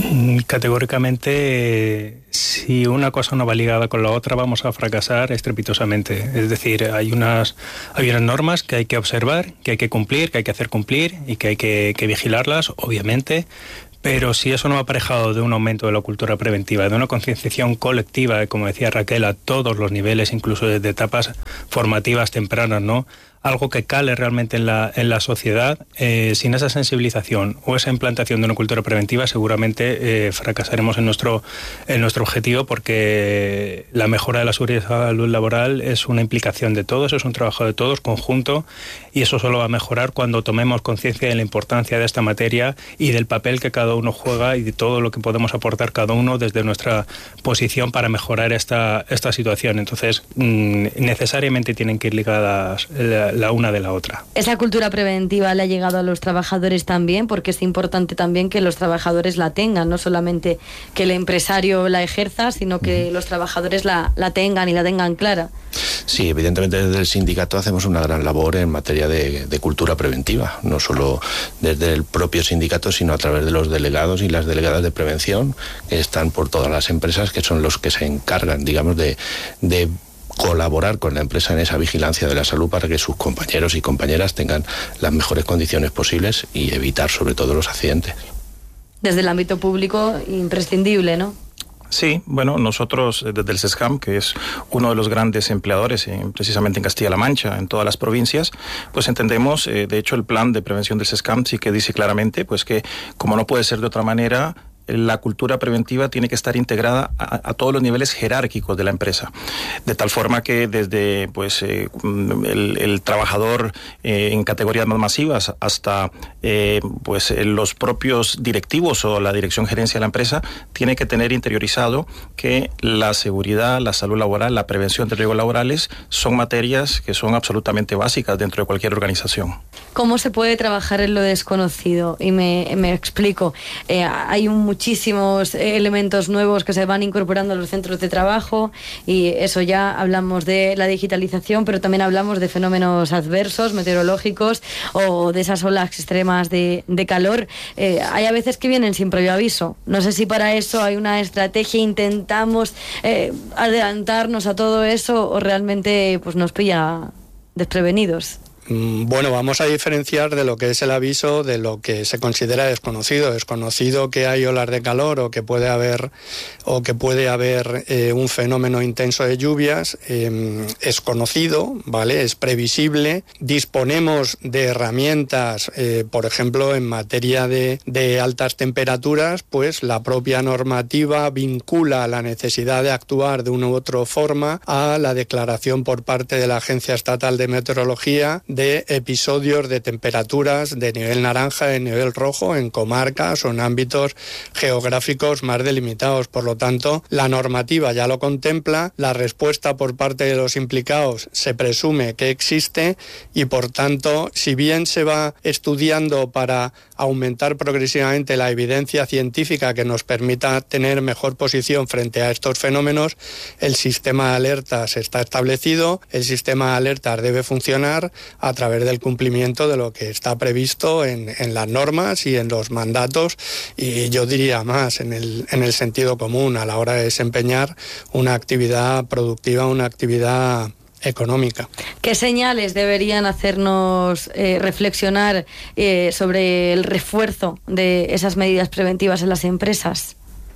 Categóricamente, si una cosa no va ligada con la otra, vamos a fracasar estrepitosamente. Es decir, hay unas, hay unas normas que hay que observar, que hay que cumplir, que hay que hacer cumplir y que hay que, que vigilarlas, obviamente. Pero si eso no va aparejado de un aumento de la cultura preventiva, de una concienciación colectiva, como decía Raquel, a todos los niveles, incluso desde etapas formativas tempranas, ¿no? Algo que cale realmente en la, en la sociedad, eh, sin esa sensibilización o esa implantación de una cultura preventiva, seguramente eh, fracasaremos en nuestro, en nuestro objetivo, porque la mejora de la seguridad y salud laboral es una implicación de todos, es un trabajo de todos, conjunto, y eso solo va a mejorar cuando tomemos conciencia de la importancia de esta materia y del papel que cada uno juega y de todo lo que podemos aportar cada uno desde nuestra posición para mejorar esta, esta situación. Entonces, mmm, necesariamente tienen que ir ligadas la, la una de la otra. ¿Esa cultura preventiva le ha llegado a los trabajadores también? Porque es importante también que los trabajadores la tengan, no solamente que el empresario la ejerza, sino que uh-huh. los trabajadores la, la tengan y la tengan clara. Sí, evidentemente desde el sindicato hacemos una gran labor en materia de, de cultura preventiva, no solo desde el propio sindicato, sino a través de los delegados y las delegadas de prevención que están por todas las empresas, que son los que se encargan, digamos, de, de colaborar con la empresa en esa vigilancia de la salud para que sus compañeros y compañeras tengan las mejores condiciones posibles y evitar sobre todo los accidentes. Desde el ámbito público, imprescindible, ¿no? Sí, bueno, nosotros desde el SESCAM, que es uno de los grandes empleadores en, precisamente en Castilla-La Mancha, en todas las provincias, pues entendemos, eh, de hecho el plan de prevención del SESCAM sí que dice claramente pues que, como no puede ser de otra manera, la cultura preventiva tiene que estar integrada a, a todos los niveles jerárquicos de la empresa, de tal forma que desde pues eh, el, el trabajador eh, en categorías más masivas hasta eh, pues los propios directivos o la dirección gerencia de la empresa tiene que tener interiorizado que la seguridad, la salud laboral, la prevención de riesgos laborales son materias que son absolutamente básicas dentro de cualquier organización. ¿Cómo se puede trabajar en lo desconocido? Y me, me explico. Eh, hay un muchísimos elementos nuevos que se van incorporando a los centros de trabajo, y eso ya hablamos de la digitalización, pero también hablamos de fenómenos adversos, meteorológicos, o de esas olas extremas de, de calor. Eh, hay a veces que vienen sin previo aviso. No sé si para eso hay una estrategia, intentamos eh, adelantarnos a todo eso, o realmente pues nos pilla desprevenidos. Bueno, vamos a diferenciar de lo que es el aviso de lo que se considera desconocido. Desconocido que hay olas de calor o que puede haber o que puede haber eh, un fenómeno intenso de lluvias, eh, es conocido, ¿vale? Es previsible. Disponemos de herramientas, eh, por ejemplo, en materia de, de altas temperaturas, pues la propia normativa vincula la necesidad de actuar de una u otra forma a la declaración por parte de la Agencia Estatal de Meteorología de episodios de temperaturas de nivel naranja, de nivel rojo, en comarcas o en ámbitos geográficos más delimitados. Por lo tanto, la normativa ya lo contempla, la respuesta por parte de los implicados se presume que existe y, por tanto, si bien se va estudiando para aumentar progresivamente la evidencia científica que nos permita tener mejor posición frente a estos fenómenos, el sistema de alertas está establecido, el sistema de alertas debe funcionar a través del cumplimiento de lo que está previsto en, en las normas y en los mandatos, y yo diría más en el, en el sentido común a la hora de desempeñar una actividad productiva, una actividad económica. ¿Qué señales deberían hacernos eh, reflexionar eh, sobre el refuerzo de esas medidas preventivas en las empresas?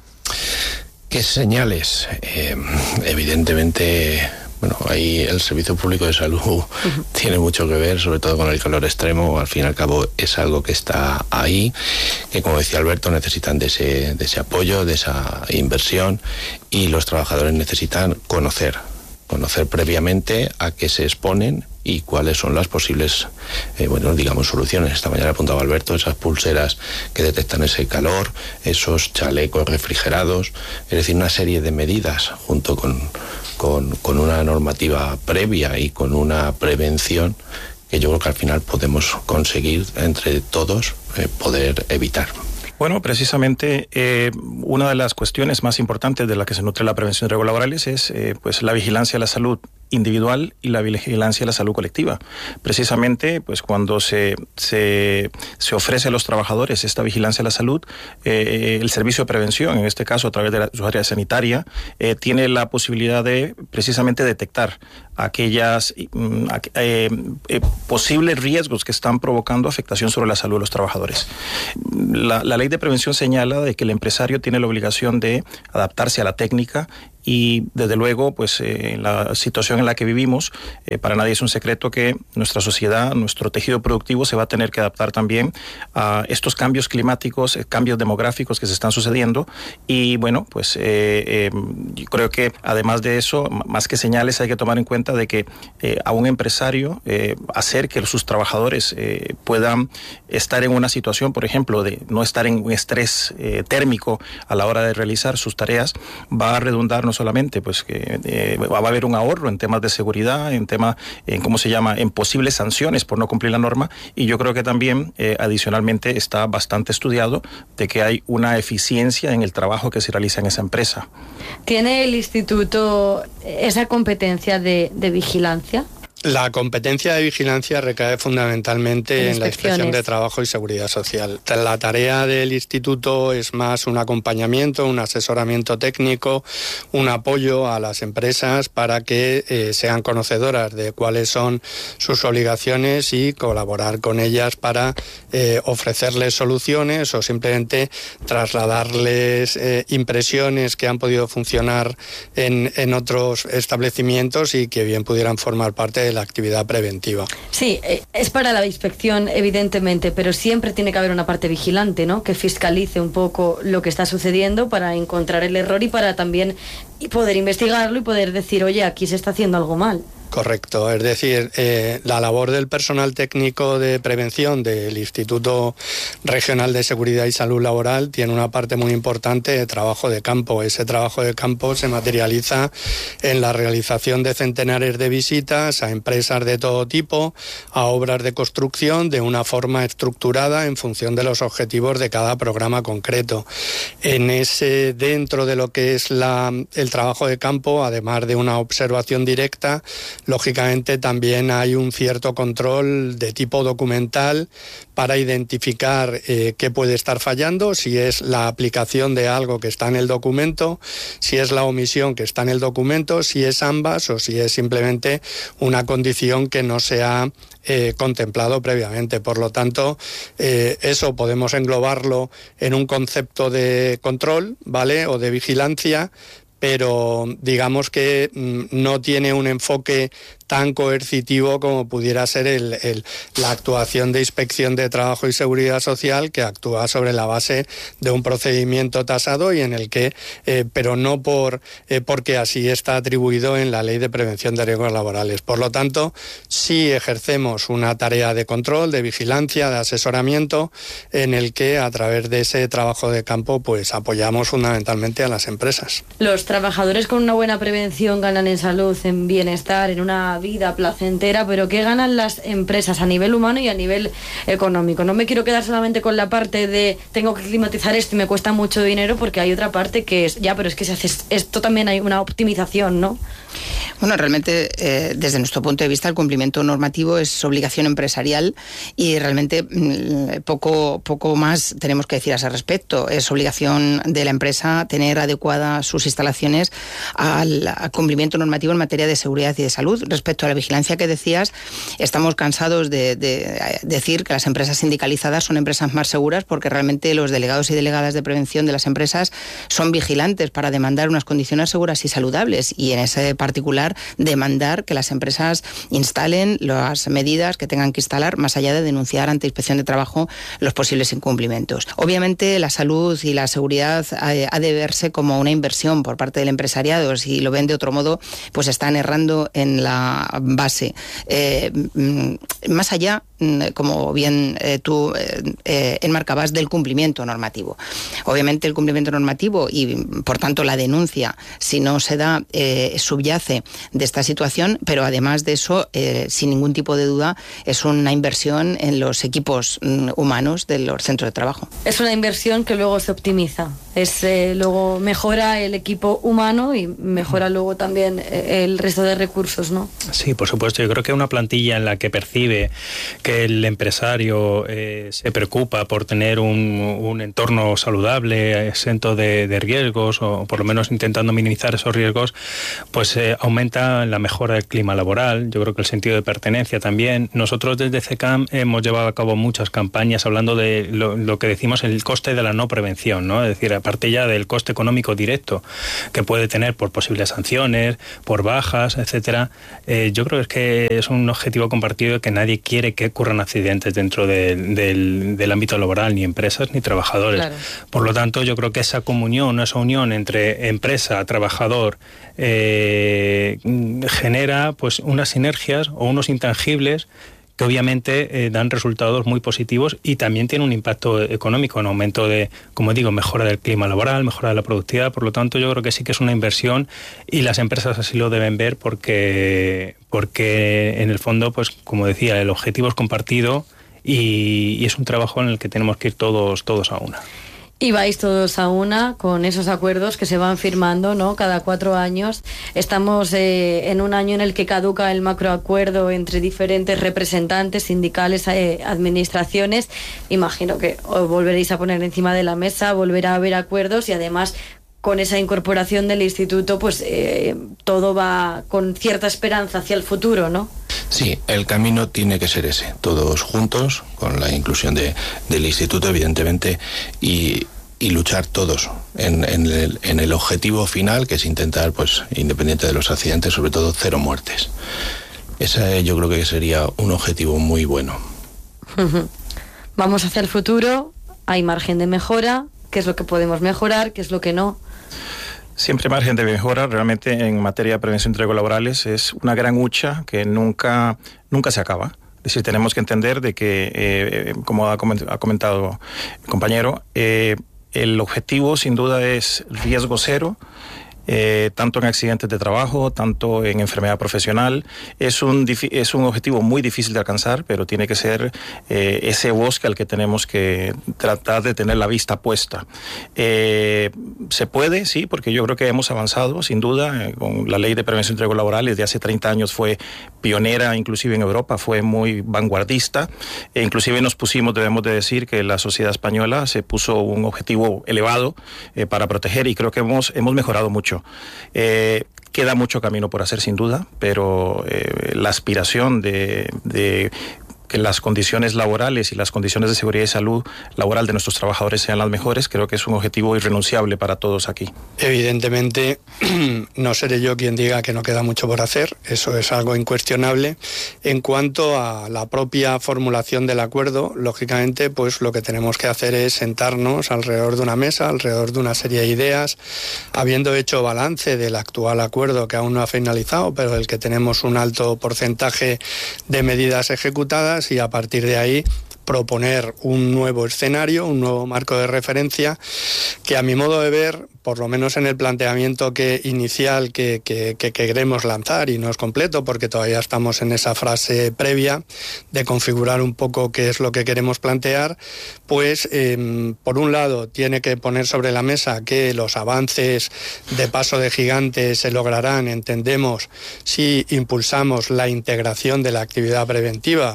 ¿Qué señales? Eh, evidentemente... Bueno, ahí el Servicio Público de Salud uh-huh. tiene mucho que ver, sobre todo con el calor extremo. Al fin y al cabo es algo que está ahí, que, como decía Alberto, necesitan de ese, de ese apoyo, de esa inversión, y los trabajadores necesitan conocer conocer previamente a qué se exponen y cuáles son las posibles, eh, bueno, digamos, soluciones. Esta mañana apuntaba Alberto, esas pulseras que detectan ese calor, esos chalecos refrigerados, es decir, una serie de medidas junto con, con, con una normativa previa y con una prevención que yo creo que al final podemos conseguir entre todos eh, poder evitar. Bueno, precisamente eh, una de las cuestiones más importantes de la que se nutre la prevención de riesgos laborales es eh, pues la vigilancia de la salud individual y la vigilancia de la salud colectiva. Precisamente, pues cuando se, se, se ofrece a los trabajadores esta vigilancia de la salud, eh, el servicio de prevención, en este caso a través de la, su área sanitaria, eh, tiene la posibilidad de precisamente detectar aquellas eh, eh, posibles riesgos que están provocando afectación sobre la salud de los trabajadores. La, la ley de prevención señala de que el empresario tiene la obligación de adaptarse a la técnica y desde luego, pues eh, en la situación en la que vivimos, eh, para nadie es un secreto que nuestra sociedad, nuestro tejido productivo se va a tener que adaptar también a estos cambios climáticos, eh, cambios demográficos que se están sucediendo y bueno, pues eh, eh, yo creo que además de eso, más que señales, hay que tomar en cuenta de que eh, a un empresario eh, hacer que sus trabajadores eh, puedan estar en una situación, por ejemplo, de no estar en un estrés eh, térmico a la hora de realizar sus tareas, va a redundar no solamente pues que eh, va a haber un ahorro en temas de seguridad, en temas, en cómo se llama, en posibles sanciones por no cumplir la norma y yo creo que también eh, adicionalmente está bastante estudiado de que hay una eficiencia en el trabajo que se realiza en esa empresa. ¿Tiene el instituto esa competencia de, de vigilancia? La competencia de vigilancia recae fundamentalmente en la Inspección de Trabajo y Seguridad Social. La tarea del Instituto es más un acompañamiento, un asesoramiento técnico, un apoyo a las empresas para que eh, sean conocedoras de cuáles son sus obligaciones y colaborar con ellas para eh, ofrecerles soluciones o simplemente trasladarles eh, impresiones que han podido funcionar en, en otros establecimientos y que bien pudieran formar parte de la actividad preventiva. Sí, es para la inspección, evidentemente, pero siempre tiene que haber una parte vigilante, ¿no? Que fiscalice un poco lo que está sucediendo para encontrar el error y para también poder investigarlo y poder decir, oye, aquí se está haciendo algo mal. Correcto, es decir, eh, la labor del personal técnico de prevención del Instituto Regional de Seguridad y Salud Laboral tiene una parte muy importante de trabajo de campo. Ese trabajo de campo se materializa en la realización de centenares de visitas a empresas de todo tipo, a obras de construcción de una forma estructurada en función de los objetivos de cada programa concreto. En ese, dentro de lo que es la, el trabajo de campo, además de una observación directa, lógicamente también hay un cierto control de tipo documental para identificar eh, qué puede estar fallando, si es la aplicación de algo que está en el documento, si es la omisión que está en el documento, si es ambas o si es simplemente una condición que no se ha eh, contemplado previamente. Por lo tanto, eh, eso podemos englobarlo en un concepto de control, ¿vale? O de vigilancia, pero digamos que no tiene un enfoque tan coercitivo como pudiera ser el, el, la actuación de Inspección de Trabajo y Seguridad Social, que actúa sobre la base de un procedimiento tasado y en el que, eh, pero no por eh, porque así está atribuido en la Ley de Prevención de Riesgos Laborales. Por lo tanto, sí ejercemos una tarea de control, de vigilancia, de asesoramiento, en el que a través de ese trabajo de campo pues apoyamos fundamentalmente a las empresas. Los trabajadores con una buena prevención ganan en salud, en bienestar, en una vida placentera, pero ¿qué ganan las empresas a nivel humano y a nivel económico? No me quiero quedar solamente con la parte de tengo que climatizar esto y me cuesta mucho dinero, porque hay otra parte que es, ya, pero es que se hace esto también hay una optimización, ¿no? Bueno, realmente eh, desde nuestro punto de vista el cumplimiento normativo es obligación empresarial y realmente mmm, poco, poco más tenemos que decir a ese respecto. Es obligación de la empresa tener adecuadas sus instalaciones al, al cumplimiento normativo en materia de seguridad y de salud. Respecto a la vigilancia que decías, estamos cansados de, de decir que las empresas sindicalizadas son empresas más seguras, porque realmente los delegados y delegadas de prevención de las empresas son vigilantes para demandar unas condiciones seguras y saludables, y en ese particular regular, demandar que las empresas instalen las medidas que tengan que instalar, más allá de denunciar ante Inspección de Trabajo los posibles incumplimientos. Obviamente la salud y la seguridad ha de verse como una inversión por parte del empresariado. Si lo ven de otro modo, pues están errando en la base. Eh, más allá, como bien eh, tú eh, enmarcabas, del cumplimiento normativo. Obviamente el cumplimiento normativo y por tanto la denuncia, si no se da, eh, subyace de esta situación, pero además de eso, eh, sin ningún tipo de duda, es una inversión en los equipos mm, humanos de los centros de trabajo. Es una inversión que luego se optimiza, es eh, luego mejora el equipo humano y mejora luego también eh, el resto de recursos, ¿no? Sí, por supuesto. Yo creo que una plantilla en la que percibe que el empresario eh, se preocupa por tener un, un entorno saludable, exento de, de riesgos, o por lo menos intentando minimizar esos riesgos, pues eh, aumenta la mejora del clima laboral. Yo creo que el sentido de pertenencia también. Nosotros desde C E C A M hemos llevado a cabo muchas campañas hablando de lo, lo que decimos el coste de la no prevención, ¿no? Es decir, aparte ya del coste económico directo que puede tener por posibles sanciones, por bajas, etcétera. Eh, yo creo que es un objetivo compartido que nadie quiere que ocurran accidentes dentro de, del, del ámbito laboral, ni empresas ni trabajadores. Claro. Por lo tanto, yo creo que esa comunión, esa unión entre empresa, trabajador, eh, genera pues unas sinergias o unos intangibles que obviamente eh, dan resultados muy positivos y también tiene un impacto económico en aumento de, como digo, mejora del clima laboral, mejora de la productividad. Por lo tanto, yo creo que sí que es una inversión y las empresas así lo deben ver porque, porque en el fondo, pues como decía, el objetivo es compartido y, y es un trabajo en el que tenemos que ir todos, todos a una. Y vais todos a una con esos acuerdos que se van firmando, ¿no? Cada cuatro años. Estamos eh, en un año en el que caduca el macroacuerdo entre diferentes representantes, sindicales, eh, administraciones. Imagino que os volveréis a poner encima de la mesa, volverá a haber acuerdos y además con esa incorporación del instituto, pues eh, todo va con cierta esperanza hacia el futuro, ¿no? Sí, el camino tiene que ser ese, todos juntos, con la inclusión de, del instituto, evidentemente, y, y luchar todos en, en, el, en el objetivo final, que es intentar, pues, independiente de los accidentes, sobre todo cero muertes. Ese yo creo que sería un objetivo muy bueno. Vamos hacia el futuro, hay margen de mejora, ¿qué es lo que podemos mejorar, qué es lo que no? Siempre margen de mejora. Realmente en materia de prevención de riesgos laborales es una gran hucha que nunca, nunca se acaba. Es decir, tenemos que entender de que, eh, como ha comentado el compañero, eh, el objetivo sin duda es riesgo cero. Eh, tanto en accidentes de trabajo, tanto en enfermedad profesional. Es un, es un objetivo muy difícil de alcanzar, pero tiene que ser eh, ese bosque al que tenemos que tratar de tener la vista puesta. Eh, se puede, sí, porque yo creo que hemos avanzado, sin duda, eh, con la Ley de Prevención de Riesgos Laborales de hace treinta años fue pionera, inclusive en Europa, fue muy vanguardista, e inclusive nos pusimos, debemos de decir, que la sociedad española se puso un objetivo elevado eh, para proteger, y creo que hemos, hemos mejorado mucho. Eh, queda mucho camino por hacer, sin duda, pero eh, la aspiración de, de que las condiciones laborales y las condiciones de seguridad y salud laboral de nuestros trabajadores sean las mejores, creo que es un objetivo irrenunciable para todos aquí. Evidentemente, no seré yo quien diga que no queda mucho por hacer, eso es algo incuestionable. En cuanto a la propia formulación del acuerdo, lógicamente, pues lo que tenemos que hacer es sentarnos alrededor de una mesa, alrededor de una serie de ideas, habiendo hecho balance del actual acuerdo que aún no ha finalizado, pero del que tenemos un alto porcentaje de medidas ejecutadas, y a partir de ahí proponer un nuevo escenario, un nuevo marco de referencia que, a mi modo de ver, por lo menos en el planteamiento que inicial que, que, que queremos lanzar, y no es completo porque todavía estamos en esa fase previa de configurar un poco qué es lo que queremos plantear, pues eh, por un lado tiene que poner sobre la mesa que los avances de paso de gigante se lograrán, entendemos, si impulsamos la integración de la actividad preventiva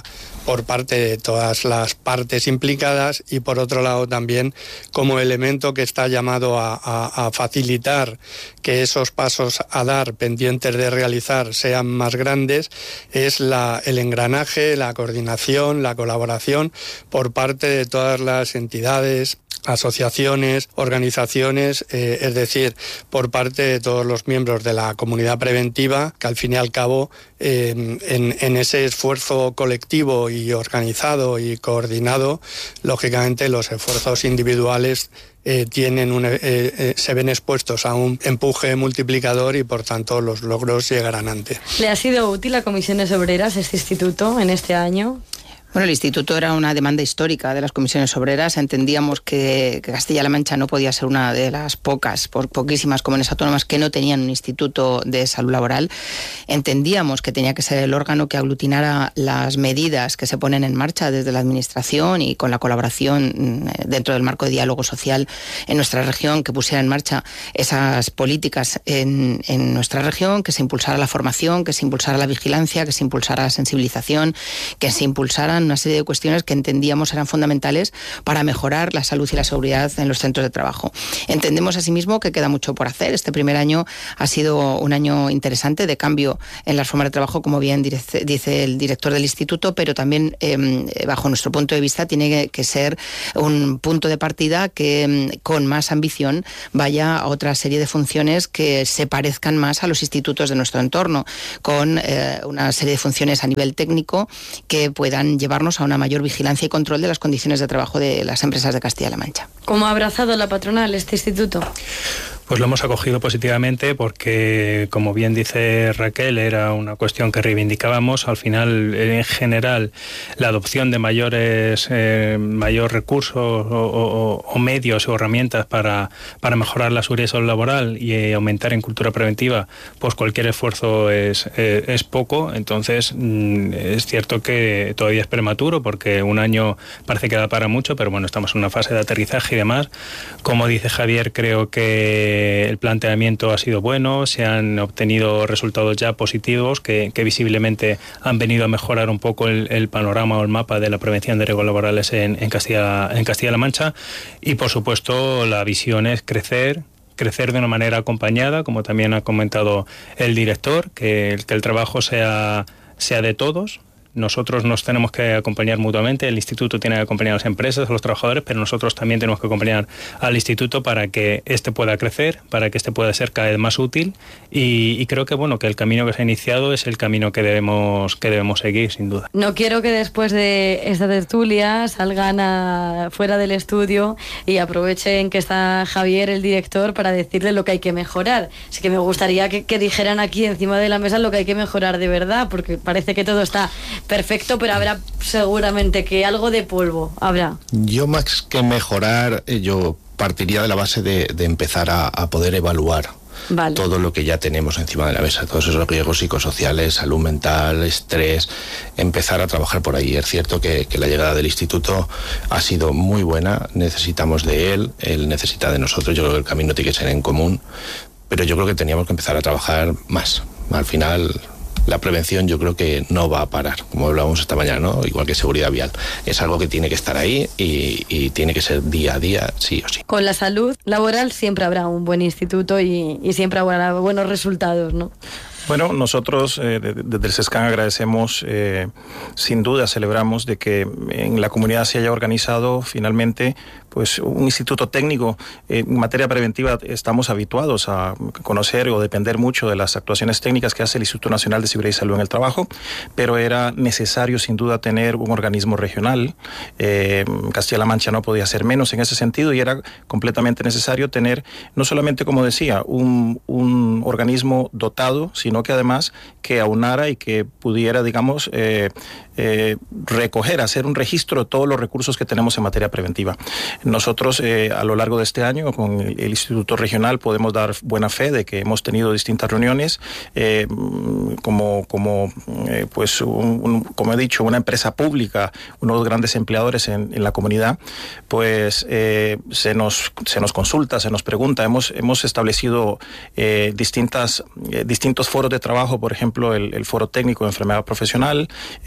por parte de todas las partes implicadas y por otro lado también como elemento que está llamado a, a, a facilitar que esos pasos a dar pendientes de realizar sean más grandes es la, el engranaje, la coordinación, la colaboración por parte de todas las entidades, asociaciones, organizaciones, eh, es decir, por parte de todos los miembros de la comunidad preventiva, que al fin y al cabo eh, en, en ese esfuerzo colectivo y organizado y coordinado, lógicamente los esfuerzos individuales Eh, tienen un, eh, eh, se ven expuestos a un empuje multiplicador y por tanto los logros llegarán antes. ¿Le ha sido útil a Comisiones Obreras este instituto en este año? Bueno, el instituto era una demanda histórica de las comisiones obreras. Entendíamos que, que Castilla-La Mancha no podía ser una de las pocas, por poquísimas comunidades autónomas que no tenían un instituto de salud laboral. Entendíamos que tenía que ser el órgano que aglutinara las medidas que se ponen en marcha desde la administración y con la colaboración dentro del marco de diálogo social en nuestra región, que pusiera en marcha esas políticas en, en nuestra región, que se impulsara la formación, que se impulsara la vigilancia, que se impulsara la sensibilización, que se impulsara una serie de cuestiones que entendíamos eran fundamentales para mejorar la salud y la seguridad en los centros de trabajo. Entendemos asimismo que queda mucho por hacer. Este primer año ha sido un año interesante de cambio en las formas de trabajo, como bien dice el director del instituto, pero también eh, bajo nuestro punto de vista tiene que ser un punto de partida que con más ambición vaya a otra serie de funciones que se parezcan más a los institutos de nuestro entorno, con eh, una serie de funciones a nivel técnico que puedan llevar llevarnos a una mayor vigilancia y control de las condiciones de trabajo de las empresas de Castilla-La Mancha. ¿Cómo ha abrazado la patronal este instituto? Pues lo hemos acogido positivamente porque, como bien dice Raquel, era una cuestión que reivindicábamos. Al final, en general, la adopción de mayores eh, mayor recursos o, o, o medios o herramientas para, para mejorar la seguridad laboral y eh, aumentar en cultura preventiva, pues cualquier esfuerzo es, eh, es poco. Entonces, mm, es cierto que todavía es prematuro porque un año parece que da para mucho, pero bueno, estamos en una fase de aterrizaje y demás. Como dice Javier, creo que el planteamiento ha sido bueno, se han obtenido resultados ya positivos que, que visiblemente han venido a mejorar un poco el, el panorama o el mapa de la prevención de riesgos laborales en, en Castilla, en Castilla-La Mancha y por supuesto la visión es crecer crecer de una manera acompañada, como también ha comentado el director, que, que el trabajo sea, sea de todos. Nosotros nos tenemos que acompañar mutuamente, el instituto tiene que acompañar a las empresas, a los trabajadores, pero nosotros también tenemos que acompañar al instituto para que éste pueda crecer, para que éste pueda ser cada vez más útil y, y creo que bueno que el camino que se ha iniciado es el camino que debemos que debemos seguir, sin duda. No quiero que después de esta tertulia salgan a, fuera del estudio y aprovechen que está Javier, el director, para decirle lo que hay que mejorar. Así que me gustaría que, que dijeran aquí encima de la mesa lo que hay que mejorar de verdad, porque parece que todo está perfecto, pero habrá seguramente que algo de polvo habrá. Yo más que mejorar, yo partiría de la base de, de empezar a, a poder evaluar vale. todo lo que ya tenemos encima de la mesa, todos esos riesgos psicosociales, salud mental, estrés, empezar a trabajar por ahí. Es cierto que, que la llegada del instituto ha sido muy buena, necesitamos de él, él necesita de nosotros, yo creo que el camino tiene que ser en común, pero yo creo que teníamos que empezar a trabajar más. Al final la prevención yo creo que no va a parar, como hablábamos esta mañana, ¿no? Igual que seguridad vial. Es algo que tiene que estar ahí y, y tiene que ser día a día, sí o sí. Con la salud laboral siempre habrá un buen instituto y, y siempre habrá buenos resultados, ¿no? Bueno, nosotros eh, desde el SESCAN agradecemos, eh, sin duda celebramos de que en la comunidad se haya organizado finalmente pues un instituto técnico. En materia preventiva estamos habituados a conocer o depender mucho de las actuaciones técnicas que hace el Instituto Nacional de Seguridad y Salud en el Trabajo, pero era necesario sin duda tener un organismo regional. Eh, Castilla-La Mancha no podía ser menos en ese sentido y era completamente necesario tener, no solamente, como decía, un, un organismo dotado, sino que además que aunara y que pudiera, digamos, eh, eh, recoger, hacer un registro de todos los recursos que tenemos en materia preventiva. Nosotros eh, a lo largo de este año con el, el Instituto Regional podemos dar buena fe de que hemos tenido distintas reuniones eh, como, como, eh, pues un, un, como he dicho, una empresa pública, uno de los grandes empleadores en, en la comunidad, pues eh, se, nos, se nos consulta, se nos pregunta. Hemos, hemos establecido eh, distintas, eh, distintos foros de trabajo, por ejemplo, el, el foro técnico de enfermedad profesional, eh,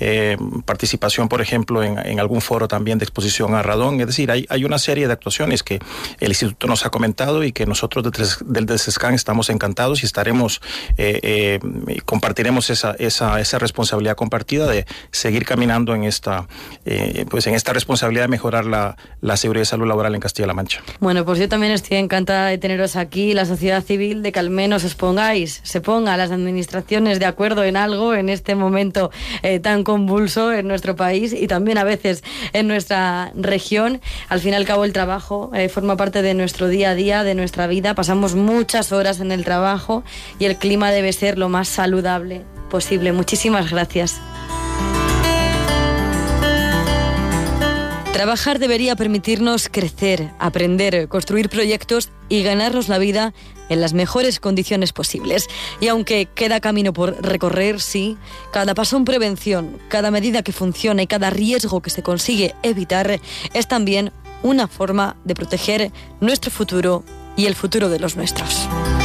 participación, por ejemplo, en, en algún foro también de exposición a radón. Es decir, hay, hay una serie de actuaciones que el Instituto nos ha comentado y que nosotros del DESESCAN estamos encantados y estaremos, eh, eh, compartiremos esa, esa, esa responsabilidad compartida de seguir caminando en esta, eh, pues en esta responsabilidad de mejorar la, la seguridad y salud laboral en Castilla-La Mancha. Bueno, pues yo también estoy encantada de teneros aquí, la sociedad civil, de que al menos os pongáis, se ponga las administraciones de acuerdo en algo en este momento eh, tan convulso en nuestro país y también a veces en nuestra región. Al fin y al cabo el trabajo eh, forma parte de nuestro día a día, de nuestra vida. Pasamos muchas horas en el trabajo y el clima debe ser lo más saludable posible. Muchísimas gracias. Trabajar debería permitirnos crecer, aprender, construir proyectos y ganarnos la vida en las mejores condiciones posibles. Y aunque queda camino por recorrer, sí, cada paso en prevención, cada medida que funciona y cada riesgo que se consigue evitar es también una forma de proteger nuestro futuro y el futuro de los nuestros.